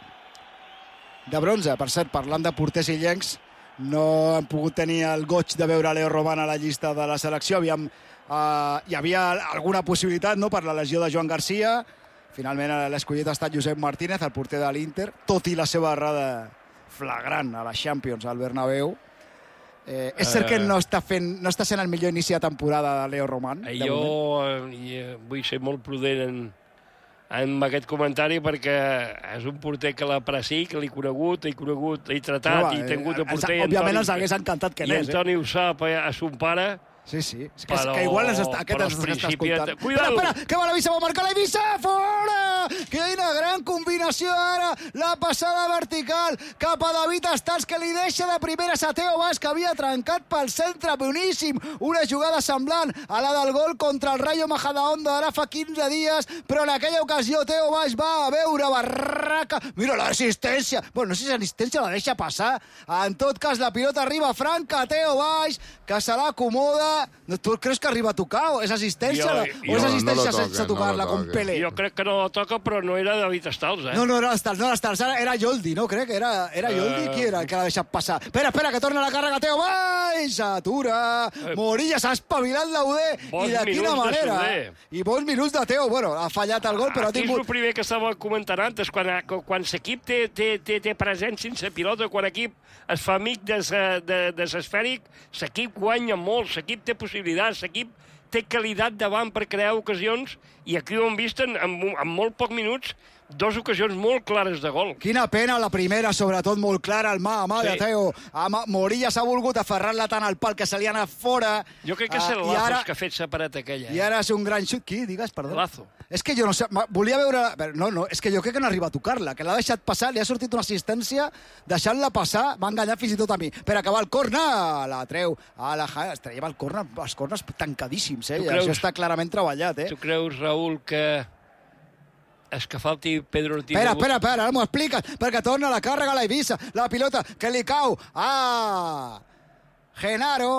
de bronze. Per cert, parlant de porters illencs, no hem pogut tenir el goig de veure Leo Roman a la llista de la selecció. Havíem, uh, hi havia alguna possibilitat, no?, per la lesió de Joan Garcia. Finalment l'escollit ha estat Josep Martínez, el porter de l'Inter, tot i la seva errada flagrant a la Champions al Bernabéu. Eh, és cert que no està, fent, no està sent el millor inici de temporada de Leo Roman. Eh, jo eh, vull ser molt prudent en, en aquest comentari perquè és un porter que l'apreci, que l'he conegut, l'he conegut, l'he tratat, i he tingut de porter. Òbviament ens hagués encantat que n'és. I Antoni ho sap a son pare. Sí, sí. És que, però, que igual ens està, aquest ens està escoltant. Cuidado! Espera, espera, que va l'Eivissa, va marcar l'Eivissa! Fora! Quina gran combinació ara! La passada vertical cap a David Stals, que li deixa de primeres a Teo Baix, que havia trencat pel centre, boníssim. Una jugada semblant a la del gol contra el Rayo Majadahonda ara fa quinze dies, però en aquella ocasió Teo Baix va a veure barraca. Mira l'assistència! Bueno, no sé si l'assistència la deixa passar. En tot cas, la pilota arriba franca a Teo Baix, que se l'acomoda. No, tu creus que arriba a tocar o és assistència? Jo, o és assistència no sense tocar-la no com Pelé? Jo crec que no la toca, però no era David Stals, eh? No, no era Stals, no era Stals, era Yoldi, no? Crec que era, era Yoldi. Uh... Qui era el que l'ha deixat passar? Espera, espera, que torna la càrrega Teo Baix! Atura! Uh... Morillas s'ha espavilat l'Uder, i de quina manera? I bons minuts de Teo. Bueno, ha fallat el gol, però ha tingut... Aquí és el primer que estava comentant antes, quan, quan l'equip té, té, té, té present sense pilota, quan l'equip es fa amic des, de, des esfèric, l'equip guanya molt, l'equip té possibilitats, l'equip té qualitat davant per crear ocasions, i aquí ho hem vist en, en, en molt pocs minuts, dos ocasions molt clares de gol. Quina pena la primera, sobretot molt clara, el mà a mà sí. de Teo. Morillas ha volgut aferrar-la tant al pal que se li ha anat fora. Jo crec que és el uh, Lazo ara... que ha fet separat aquella. I ara és un gran xut. Qui? Digues, perdó. Lazo. És que jo no sé, volia veure... No, no, és que jo crec que no arriba a tocar-la, que l'ha deixat passar, li ha sortit una assistència, deixant-la passar, va enganyar fins i tot a mi. Per acabar el corna, la treu a la Jaén, es traiem el corna, els cornes tancadíssims, eh? Creus... Això està clarament treballat, eh? Tu creus, Raül, que és que falti Pedro Ortiz? Espera, espera, espera, ara m'ho expliques, perquè torna la càrrega a la Eivissa, la pilota que li cau a Genaro,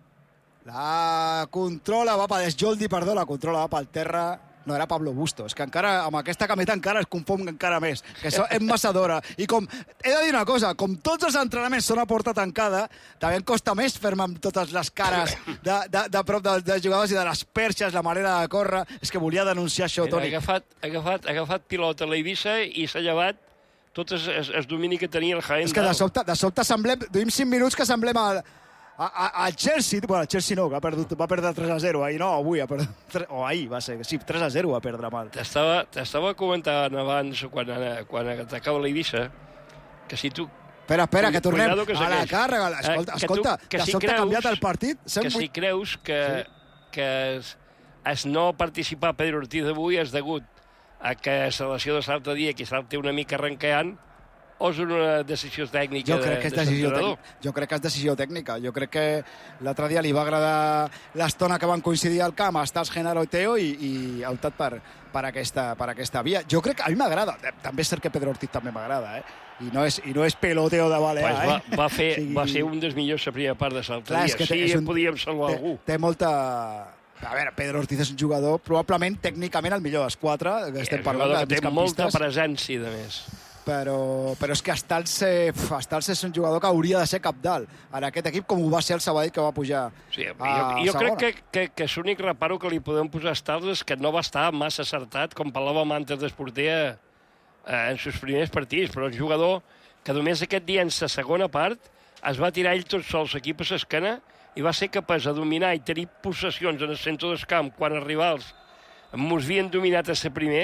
la controla, va per Joldi, perdó, la controla, va pel terra. No, era Pablo Bustos, que encara, amb aquesta cameta encara es confon encara més, que això és massa d'hora. I com, he de dir una cosa, com tots els entrenaments són a porta tancada, també em costa més fer-me amb totes les cares de, de, de prop dels de jugadors i de les perxes, la manera de córrer. És que volia denunciar això, Toni. Ha agafat, ha agafat, ha agafat pilota a l'Eivissa i s'ha llevat tot el, el, el domini que tenia el Jaén. És que de sobte, de sobte semblem, duim cinc minuts que semblem al... al Chelsea, bueno, el Chelsea no, que ha perdut, va perdre tres a zero, ahir no, avui ha perdut, o ahir va ser, sí, tres a zero va perdre mal. T'estava comentant abans, quan, quan atacava l'Eivissa, que si tu... Espera, espera, que tornem que a la càrrega. Escolta, que escolta tu, que de si sobte creus, ha canviat el partit. Que si creus que, sí. que es, es no participar Pedro Ortiz avui és degut a que la selecció de l'altre dia, que se'l té una mica arrenqueant, o és una decisió tècnica jo crec que és de, de decisió tècnica. Jo crec que és decisió tècnica. Jo crec que l'altre dia li va agradar l'estona que van coincidir al camp a Stals, Genaro i Teo, i, i ha optat per, per, aquesta, per aquesta via. Jo crec que a mi m'agrada. També és cert que Pedro Ortiz també m'agrada, eh? I no és, i no és peloteo de Balear, pues va, eh? Va, fer, sí. va ser un dels millors la primera part de l'altre dia. Sí, té, un, podíem salvar té, algú. Té molta... A veure, Pedro Ortiz és un jugador probablement tècnicament el millor dels quatre, que estem parlant de migcampistes. Té molta presència, de més. Però, però és que Stals, eh, Stals és un jugador que hauria de ser capdalt en aquest equip, com ho va ser el Sabadell, que va pujar sí, a jo, jo segona. crec que, que, que l'únic reparo que li podem posar a Stals és que no va estar massa acertat, com parlàvem antes d'esporter, eh, en els primers partits, però un jugador que només aquest dia, en la segona part, es va tirar ell tot sol l'equip a l'esquena i va ser capaç de dominar i tenir possessions en el centre del camp quan els rivals mos havien dominat a ser primer,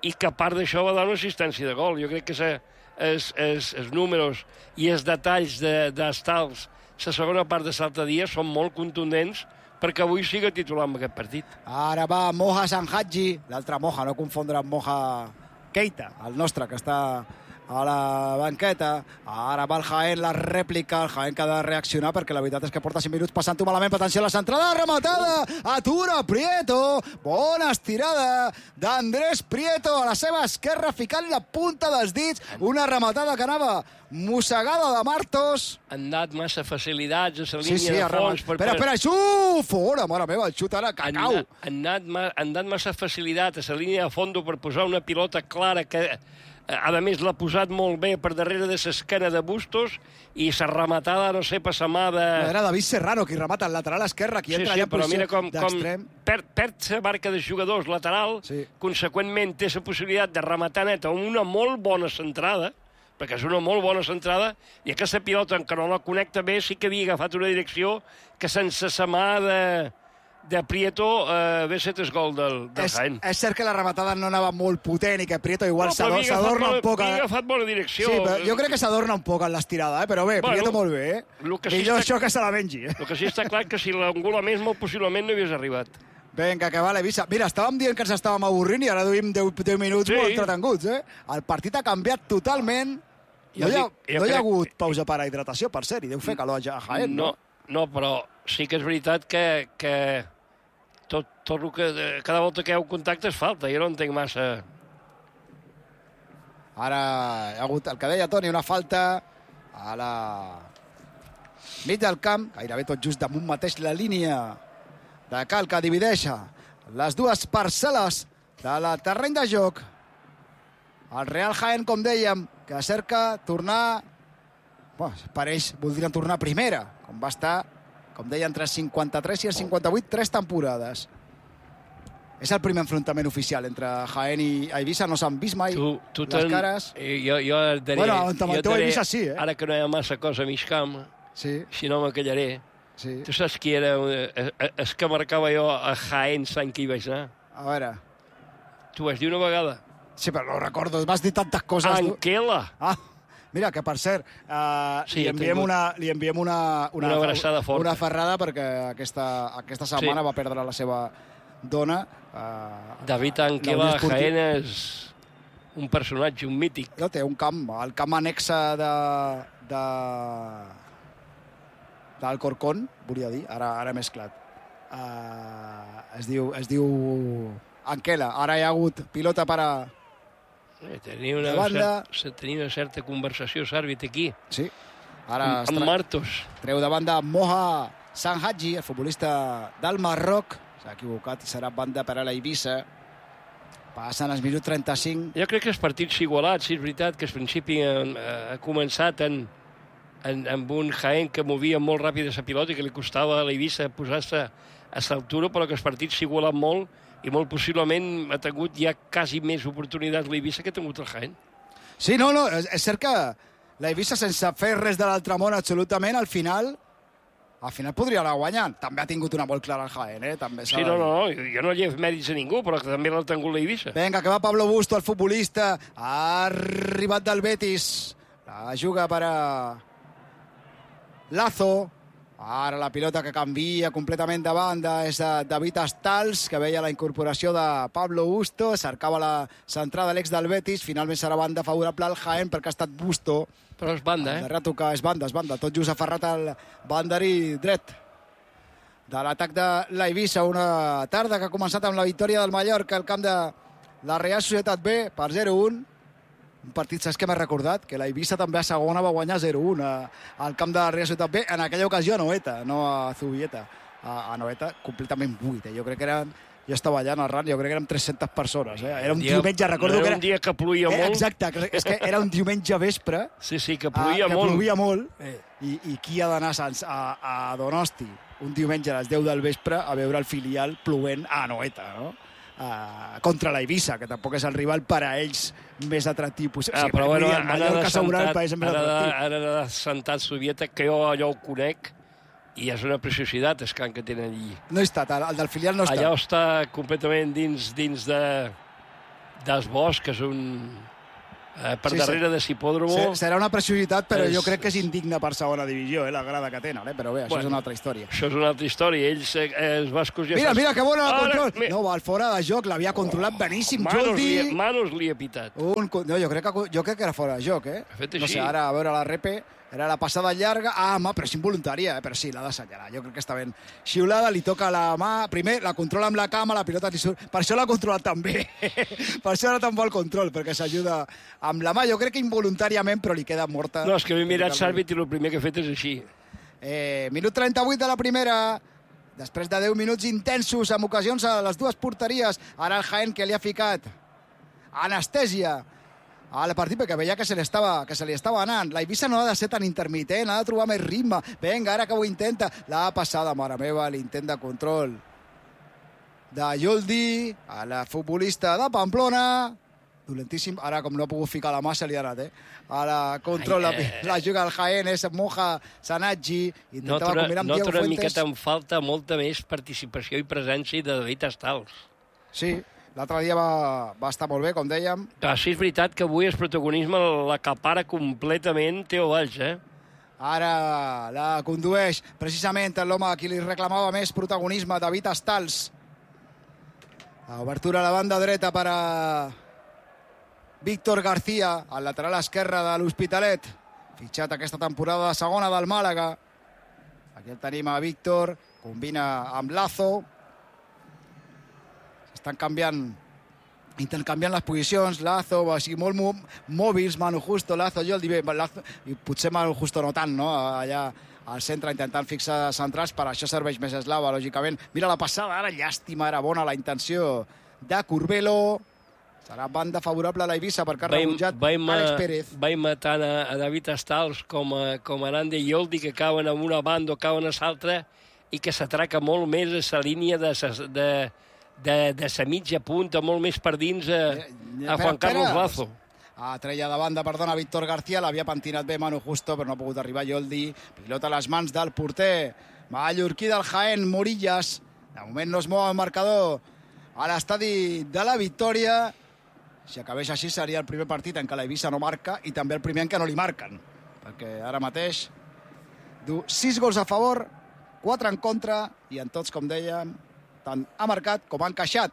i que a part d'això va donar una assistència de gol. Jo crec que els, els, els números i els detalls d'estals la segona part de l'altre són molt contundents perquè avui siga titular en aquest partit. Ara va Moja Sanhadji, l'altre Moja, no confondre amb Moja Keita, el nostre, que està a la banqueta. Ara va el Jaén, la rèplica, el Jaén que ha de reaccionar perquè la veritat és que porta cinc minuts passant-ho malament. Atenció a la centrada, rematada, atura Prieto, bona estirada d'Andrés Prieto a la seva esquerra, ficant la punta dels dits, una rematada que anava mossegada de Martos. Han anat massa facilitats a la línia sí, sí, de fons. Per, espera, espera, xuf! Fora, mare meva, el xut ara, cacau. Han, han, anat, han anat massa facilitat a la línia de fons per posar una pilota clara que, a més, l'ha posat molt bé per darrere de l'esquena de Bustos i s'ha rematada, no sé, per la mà de... Era David Serrano qui remata al lateral esquerre, qui sí, entra sí, allà en però mira posició com, d'extrem. com perd, perd la marca de jugadors lateral, sí. Conseqüentment té la possibilitat de rematar net amb una molt bona centrada, perquè és una molt bona centrada, i aquesta pilota, que no la connecta bé, sí que havia agafat una direcció que sense la mà de, de Prieto eh, ve set el gol del, del és, Jaén. És cert que la rematada no anava molt potent i que Prieto igual no, s'adorna un poc. Havia agafat bona direcció. Sí, però jo crec que s'adorna un poc en l'estirada, eh? Però bé, bueno, Prieto molt bé. Eh? Que Millor sí està... això que se la mengi. Eh? El que sí està clar que si l'angula més, molt possiblement no havies arribat. Vinga, que va l'Eivissa. Mira, estàvem dient que ens estàvem avorrint i ara duim deu minuts sí. molt entretenguts. Eh? El partit ha canviat totalment. No hi ha, jo no hi ha crec... hagut pausa per a hidratació, per cert, i deu fer calor a Jaén, no? No, no, però sí que és veritat que, que tot, tot el que... Cada volta que hi ha un contacte es falta, jo no entenc massa. Ara hi ha hagut, el que deia Toni, una falta a la mig del camp, gairebé tot just damunt mateix la línia de cal que divideix les dues parcel·les de la terreny de joc. El Real Jaén, com dèiem, que cerca tornar... Bueno, per ells voldrien tornar a primera, com va estar, com deia, entre el cinquanta-tres i el cinquanta-vuit, tres temporades. És el primer enfrontament oficial entre Jaén i Eivissa, no s'han vist mai tu, tu les cares. Jo, jo daré, bueno, amb el teu Eivissa sí, eh? Ara que no hi ha massa cosa a mig camp, sí. Si no me callaré. Sí. Tu saps qui era? És que marcava jo a Jaén l'any que hi vaig anar. A veure... Tu vas dir una vegada. Sí, però no recordo, m'has dit tantes coses. Anquela. Ah, mira, que per cert, uh, sí, li, enviem una, li enviem una, una, una abraçada forta. Una ferrada perquè aquesta, aquesta setmana sí. va perdre la seva dona. Uh, David Anquela a Jaén és un personatge, un mític. No, té un camp, el camp anexa de... de d'Alcorcón, volia dir, ara, ara m'he esclat. Uh, es diu... Es diu Anquela. Ara hi ha hagut pilota per a... Tenia una, certa, tenia una certa conversació l'àrbit aquí. Sí. Ara amb, amb Martos. Treu de banda Moja Sanhadji, el futbolista del Marroc. S'ha equivocat i serà banda per a l'Eivissa. Passen els minuts trenta-cinc. Jo crec que els partits igualats, sí, és veritat que al principi ha, ha començat en, en, amb un Jaén que movia molt ràpid la pilota i que li costava a l'Eivissa posar-se a l'altura, però que els partits s'igualen molt i molt possiblement ha tingut ja quasi més oportunitats l'Eivissa que ha tingut el Jaén. Sí, no, no, és, és cert que l'Eivissa, sense fer res de l'altre món absolutament, al final al final podria anar guanyant. També ha tingut una molt clara el Jaén, eh? També sí, no, no, no, jo no llevo mèrits a ningú, però que també l'ha tingut l'Eivissa. Vinga, que va Pablo Busto, el futbolista, ha arribat del Betis, la juga per a Lazo. Ara la pilota que canvia completament de banda és de David Astals, que veia la incorporació de Pablo Busto, cercava la centrada de l'ex del Betis, finalment serà banda favorable al Jaén perquè ha estat Busto. Però és banda, eh? De retocar, és banda, és banda, tot just aferrat al banderí dret de l'atac de l'Eivissa. Una tarda que ha començat amb la victòria del Mallorca al camp de la Real Societat B per zero a un. Un partit, saps què m'he recordat? Que l'Eivissa també a segona va guanyar zero a un al camp de la Real Societat B, en aquella ocasió a Noeta, no a Zubieta. A, a Noeta completament buit. Eh? Jo crec que eren... Jo estava allà narrant, jo crec que érem tres-centes persones. Eh? Era un dia, diumenge, recordo no que era... un dia que ploïa eh, molt. Exacte, és que era un diumenge vespre. Sí, sí, que ploïa a, que molt. Que ploïa molt. Eh. I, I qui ha d'anar a, a, a Donosti un diumenge a les deu del vespre a veure el filial plovent a Noeta, no? Uh, contra l'Eivissa, que tampoc és el rival per a ells més atractiu. O sigui, ah, però bueno, el Mallorca assegurar el país més atractiu. Ara de sentat Sovieta, que jo allò ho conec, i és una preciositat el camp que tenen allí. No he estat, el del filial no he estat. Allò està completament dins, dins de... Des Bosch, que és un... Eh, per Sí, darrere sí. de Sipòdromo... Se- Serà una preciositat, però És- jo crec que és indigne per segona divisió, eh, la grada que tenen, eh? Però bé, això Bueno, és una altra història. Això és una altra història. Ells eh, es va escoger... Mira, mira, que bona el Ara, control. mi- No, va al fora de joc, l'havia controlat beníssim. Manos li, Joldi. Manos li ha pitat. Un, co- no, jo crec, que, jo crec que era fora de joc, eh? Ha fet No així. sé, ara a veure la repe, era la passada llarga. Ah, home, però és involuntària, eh? Però sí, l'ha d'assenyalar. Jo crec que està ben xiulada, li toca la mà. Primer la controla amb la cama, la pilota li surt. Per això l'ha controlat tan bé. Per això era tan bo el control, perquè s'ajuda amb la mà. Jo crec que involuntàriament, però li queda morta. No, és que m'he mirat l'àrbit i el primer que he fet és així. Eh, minut trenta-vuit de la primera. Després de deu minuts intensos, amb ocasions a les dues porteries. Ara el Jaén, que li ha ficat anestèsia al partit, perquè veia que se li estava, que se li estava anant. La Eivissa no ha de ser tan intermitent, ha de trobar més ritme. Vinga, ara que ho intenta. La passada, mare meva, l'intent de control de Joldi, a la futbolista de Pamplona. Dolentíssim. Ara, com no ha pogut ficar la mà, se li ha anat, eh? Ara controla, Ai, eh. la juga el Jaén, és Moja Sanatgi. Nota Intentava una, combinar amb nota Diego una Fuentes. miqueta en falta molta més participació i presència de David Estals. Sí, l'altre dia va, va estar molt bé, com dèiem. Clar, sí, és veritat que avui el protagonisme l'acapara completament Teo Valls, eh? Ara la condueix precisament l'home a qui li reclamava més protagonisme, David Estals. Obertura a la banda dreta per a Víctor García, al lateral esquerre de l'Hospitalet. Fitxat aquesta temporada de segona del Màlaga. Aquí el tenim a Víctor, combina amb Lazo. Estan canviant, intercanviant les posicions. Lazo, o sigui, molt mo- mòbils, Manu Justo, Lazo, Joldi, bé, Lazo, i potser Manu Justo no tant, no? Allà al centre intentant fixar centrals, per això serveix més Eslava, lògicament. Mira la passada, ara llàstima, era bona la intenció de Curbelo. Serà banda favorable a la Eivissa perquè ha rebutjat Àlex Pérez. Vaig matant a, a David Estals com a, com a Nande i Joldi, que cauen en una banda o cauen a l'altra i que s'atraca molt més a la línia de, sa- de, de, de sa mitja punta, molt més per dins a, a Juan Carlos Lazo. Ah, treia de banda, perdona, Víctor García, l'havia pentinat bé Manu Justo, però no ha pogut arribar Joldi. Pilota a les mans del porter. Mallorquí del Jaén, Morillas. De moment no es mou el marcador a l'estadi de la Victòria. Si acabés així seria el primer partit en què la Eivissa no marca i també el primer en què no li marquen. Perquè ara mateix du sis gols a favor, quatre en contra i en tots, com dèiem, tant ha marcat com ha encaixat.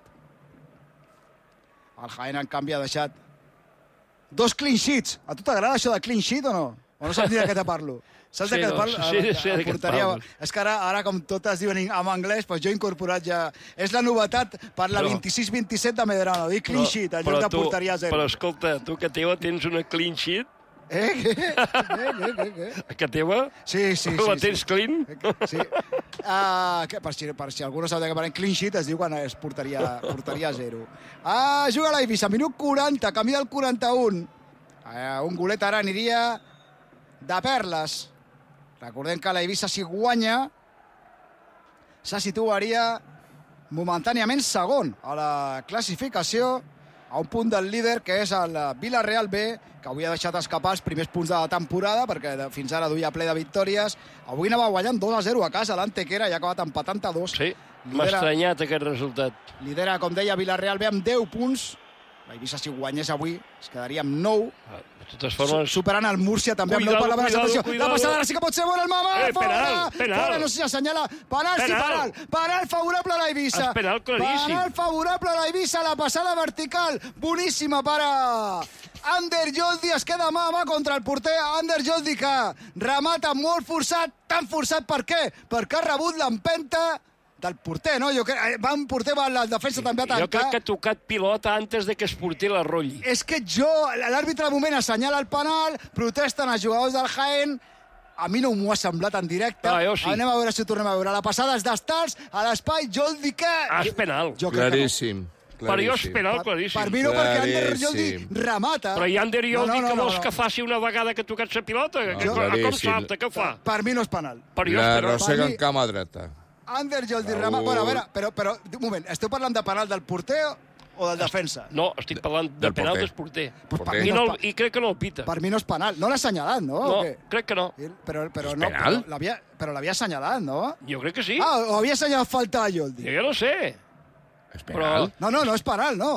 El Jaén, en canvi, ha deixat dos clean sheets. A tu t'agrada això de clean sheet o no? O no saps ni de què te parlo? Saps Sí, de què no, et parlo? sí, sí, de A què et porteria- parles. És que ara, ara com totes diuen en anglès, doncs jo he incorporat ja... És la novetat per la Però- vint-i-sis vint-i-set de Medrano. Dic clean sheet, en però lloc de tu- porteria zero. Però escolta, tu que teva tens una clean sheet, Eh? Què? Què? Què? Què? Què? que teva Sí, sí, sí. la sí. tens clean? Sí. Uh, que, per, si, per si algú no sap de què parlem, clean sheet es diu quan es portaria, portaria zero. Ah, juga la Eivissa, minut quaranta, canvia el quaranta-un. Uh, un golet ara aniria de perles. Recordem que la Eivissa, si guanya, se situaria momentàniament segon a la classificació, a un punt del líder, que és el Villarreal B, que avui ha deixat escapar els primers punts de la temporada, perquè de- fins ara duia ple de victòries. Avui anava guanyant dos a zero a casa, l'Antequera, i ha acabat empatant a dos. Sí, m'ha Lidera- estranyat aquest resultat. Lidera, com deia, Villarreal B amb deu punts. La Eivissa, si guanyés avui, es quedaria amb nou. De totes formes, Superant el Múrcia també amb nou Cuidado, per la primera cuidado, situació. La cuidado. passada ara sí que pot ser bona el Mamà. Eh, penal, fora! penal. Fora, no sé si assenyala. Penal, sí, Penal. penal. Penal favorable a la Eivissa. És penal claríssim. Penal favorable a la Eivissa. La passada vertical. Boníssima per a Ander Joldi. Es queda mà a mà contra el porter. Ander Joldi, que remata molt forçat. Tan forçat per què? Perquè ha rebut l'empenta del porter, no? Jo crec, va un porter, va la defensa també a tancar. jo crec que ha tocat pilota antes de que es porti la rotlli. És que jo, l'àrbitre de moment assenyala el penal, protesten els jugadors del Jaén, a mi no m'ho ha semblat en directe. Ah, jo sí. Anem a veure si ho tornem a veure. La passada és d'Estals, a l'espai, Joldi, que... Ah, és penal. Jo crec Claríssim. Per jo és penal Per, claríssim. per mi no, perquè Ander Claríssim. Joldi remata. Però hi ha Ander Joldi, No, no, que no, vols no. que faci una vegada que ha tocat la pilota? No, que, com claríssim. salta, què fa? Per mi no és penal. Per jo és penal. L'arrossega Per mi- en cama dreta. Ander Joldi Raül. remata... Bueno, a veure, però, però, un moment, esteu parlant de penal del porter o del defensa? No, estic parlant de Del penal porter. del porter. Pues per Porter. mi I, no no, és, pa- I crec que no el pita. per mi no és penal. No l'ha assenyalat, no? No, O què? crec que no. Però, però És no, penal? però l'havia però l'havia assenyalat, no? Jo crec que sí. Ah, o havia assenyalat falta a Joldi. Jo ja no sé. És Però penal? No, no, no és penal, no.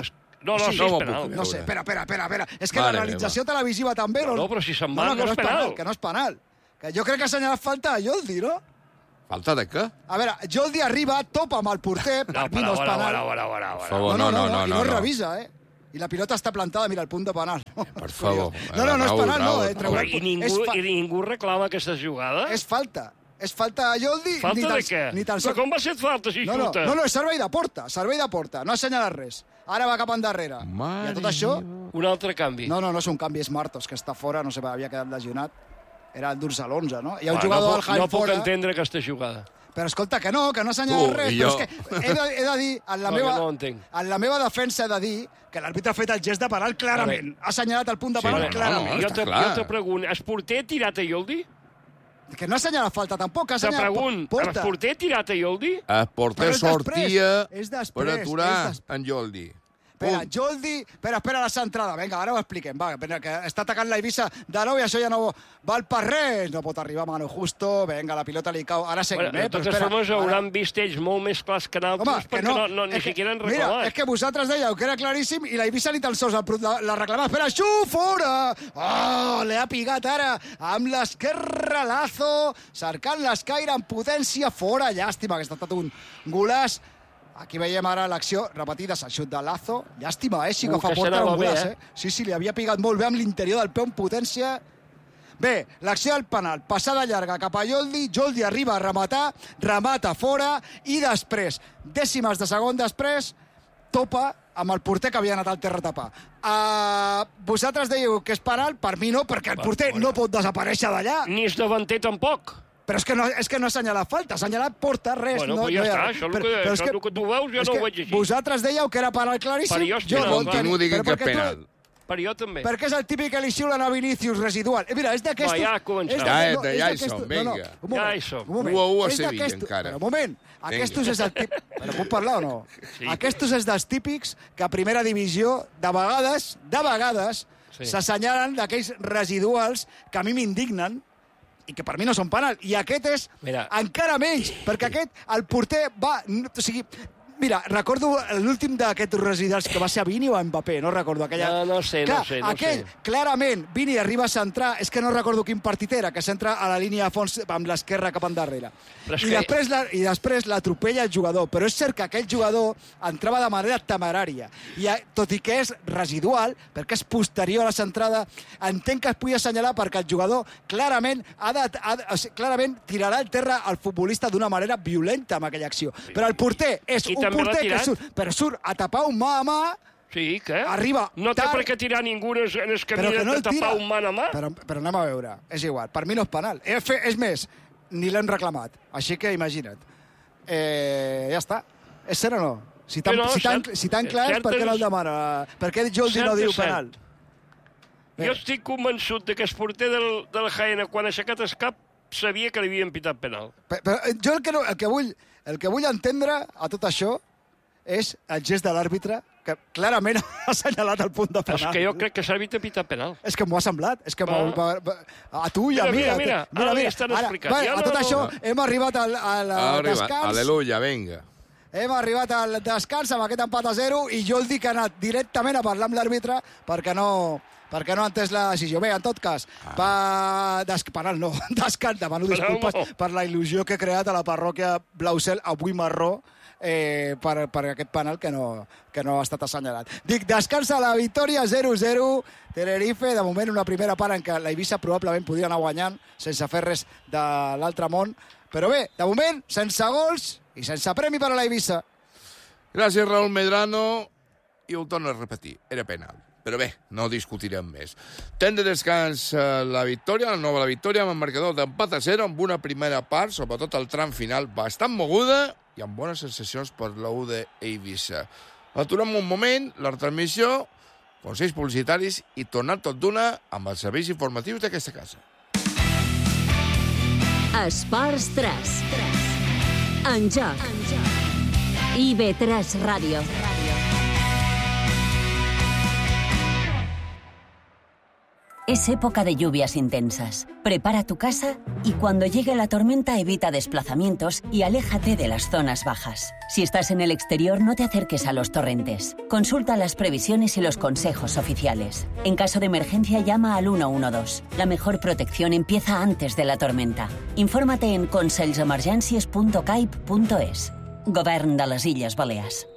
No, no, sí, és penal. No sé, espera, espera, espera, espera. És que Mare la realització meva. televisiva també... No, no, però si se'n va, no, no no és penal. Que no és penal. Que jo crec que ha assenyalat falta a Joldi, no? Falta de què? A veure, Joldi arriba, topa amb el porter, per No, mi no és para, penal. para, para, para, Per para. favor, No, no, no, no, i no es no. revisa, eh? I la pilota està plantada, mira, el punt de penal. Per favor. No, no, no és Raül, penal, no. Raül, Eh? Raül. I ningú, I ningú reclama aquesta jugada? És falta. És falta a Joldi. Falta ni de tan, què? Ni tan Però com va ser falta si no, no, xuta? no, no, és servei de porta, servei de porta. No ha assenyalat res. Ara va cap endarrere. Mare I a tot això... Un altre canvi. No, no, no és un canvi, és Martos, que està fora, no sé, havia quedat lesionat. Era el Dursa l'onze, no? Hi ha un Va, jugador no, del puc- Jaén no puc fora... entendre aquesta jugada. Però escolta, que no, que no ha assenyalat Tu, res. i Però jo. és que he de, he de dir, en la, No, meva, que no ho entenc. en la meva defensa he de dir que l'àrbitre ha fet el gest de penal clarament. Ha assenyalat el punt de Sí, penal no, clarament. no, jo, està te, clar. jo te pregunto, el porter ha tirat a Joldi? Que no ha assenyalat falta tampoc, ha Te assenyalat pregunto, el porta. porter ha tirat a Joldi? El porter Però és després, sortia és després, per aturar és des- en Joldi. Espera, Punt. Joldi... Espera, espera la centrada. Vinga, ara ho expliquem. Va, espera, que està atacant la Eivissa de nou i això ja no val per res. No pot arribar Manu Justo. Vinga, la pilota li cau. Ara seguim, Bueno, eh? de totes Però espera, formes, ara- hauran vist ells molt més clars que Home, nosaltres, que perquè no, no, no, ni és que- siquiera han Mira, reclamat. és que vosaltres dèieu que era claríssim i la Eivissa ni tan sols el pro- la, la reclamava. Espera, xu, fora! Oh, le ha pigat ara amb l'esquerra Lazo, cercant l'escaire amb potència fora. Llàstima, que ha estat un golaç. Aquí veiem ara l'acció repetida, el xut de Lazo. Llàstima, eh? Sí que Uh, fa que porta s'anava un bé, golaç, eh? eh? Sí, sí, li havia pigat molt bé amb l'interior del peu amb potència. Bé, l'acció del penal, passada llarga cap a Joldi, Joldi arriba a rematar, remata fora i després, dècimes de segon després, topa amb el porter que havia anat al terra a tapar. Uh, vosaltres dèieu que és penal, per mi no, perquè el porter no pot desaparèixer d'allà. Ni és davanter tampoc. Però és que no, és que no ha assenyalat falta, ha assenyalat porta, res. Bueno, no, però ja no hi ha està, res. això el Però- que- però és això el que tu veus jo és no ho que veig així. Vosaltres dèieu que era penal claríssim. Per jo és penal, vol va. tenir- Continua dient però que és perquè tu- penal. Per jo també. perquè és el típic que li xiulen a Vinícius residual. Eh, mira, és d'aquestos... Va, ja ha començat. és Ja, d'aquest- ja, no, és ja hi d'aquestos- som, no, no, vinga. un moment, Ja hi som. un moment. u a u a És Sevilla, d'aquestos- encara. Però un moment, aquestos és el tip... Però puc parlar o no? Sí. Aquestos és dels típics que a primera divisió, de vegades, de vegades, Sí. s'assenyalen d'aquells residuals que a mi m'indignen i que per mi no són penal. I aquest és Mira. encara menys, perquè aquest, el porter va... O sigui, mira, recordo l'últim d'aquests residuals que va ser a Vini o a Mbappé, no recordo aquella... No, no sé, Clar, no sé, no aquell, sé. clarament, Vini arriba a centrar, és que no recordo quin partit era, que s'entra a la línia de fons amb l'esquerra cap endarrere. Però és I, que- després la, I després l'atropella el jugador, però és cert que aquell jugador entrava de manera temerària. I, eh, tot i que és residual, perquè és posterior a la centrada, entenc que es pugui assenyalar perquè el jugador clarament, ha de, ha de, o sigui, clarament tirarà al terra el futbolista d'una manera violenta amb aquella acció. Però el porter és I un també l'ha porter que tirat. surt, però surt a tapar un mà a mà. Sí, què? Arriba No té tard. per què tirar ningú en el, en el camí Però que de, no de el tira. tapar un man a mà. Però, però anem a veure, és igual. Per mi no és penal. És, fe, és més, ni l'hem reclamat. Així que imagina't. Eh, ja està. És cert o no? Si tan, Sí, no, si tan, cert. si tan clar és, Cert per què és- no el demana? Per què Joldi Cert no diu és cert. penal? Jo estic convençut de que el porter del, del Jaén, quan ha aixecat el cap, sabia que li havien pitat penal. Però, però jo el que, no, el, que vull, el que vull entendre a tot això és el gest de l'àrbitre, que clarament ha assenyalat el punt de penal. És que jo crec que l'àrbitre ha pitat penal. És que m'ho ha semblat. És que Va. m'ho- va- va- a tu i a Mira, mi. mira, a- mira, ara li estan explicant. Bueno, Ja a no- tot això no. hem arribat al, al Arriba, descans. aleluia, vinga. Hem arribat al descans amb aquest empat a zero i Joldi que ha anat directament a parlar amb l'àrbitre perquè no, perquè no ha entès la decisió. Bé, en tot cas, va... Des... penal no, descans, demano disculpes no. per la il·lusió que he creat a la parròquia Blausel, avui marró, eh, per, per aquest penal que no, que no ha estat assenyalat. Dic, descansa la victòria, zero a zero, Tenerife, de moment una primera part en què la Eivissa probablement podria anar guanyant sense fer res de l'altre món, però bé, de moment, sense gols i sense premi per a la Eivissa. Gràcies, Raúl Medrano. I ho torno a repetir, era penal. Però bé, no discutirem més. Temps de descans eh, la victòria, la nova la victòria, amb el marcador d'empat a zero, amb una primera part, sobretot el tram final, bastant moguda i amb bones sensacions per la U de Eivissa. Aturem un moment la retransmissió, consells publicitaris i tornar tot d'una amb els serveis informatius d'aquesta casa. Esports tres. En joc. I B tres Ràdio. Es época de lluvias intensas. Prepara tu casa y cuando llegue la tormenta evita desplazamientos y aléjate de las zonas bajas. Si estás en el exterior, no te acerques a los torrentes. Consulta las previsiones y los consejos oficiales. En caso de emergencia, llama al uno uno dos. La mejor protección empieza antes de la tormenta. Infórmate en consells emergències punto caip punto es. Govern de les Illes Balears.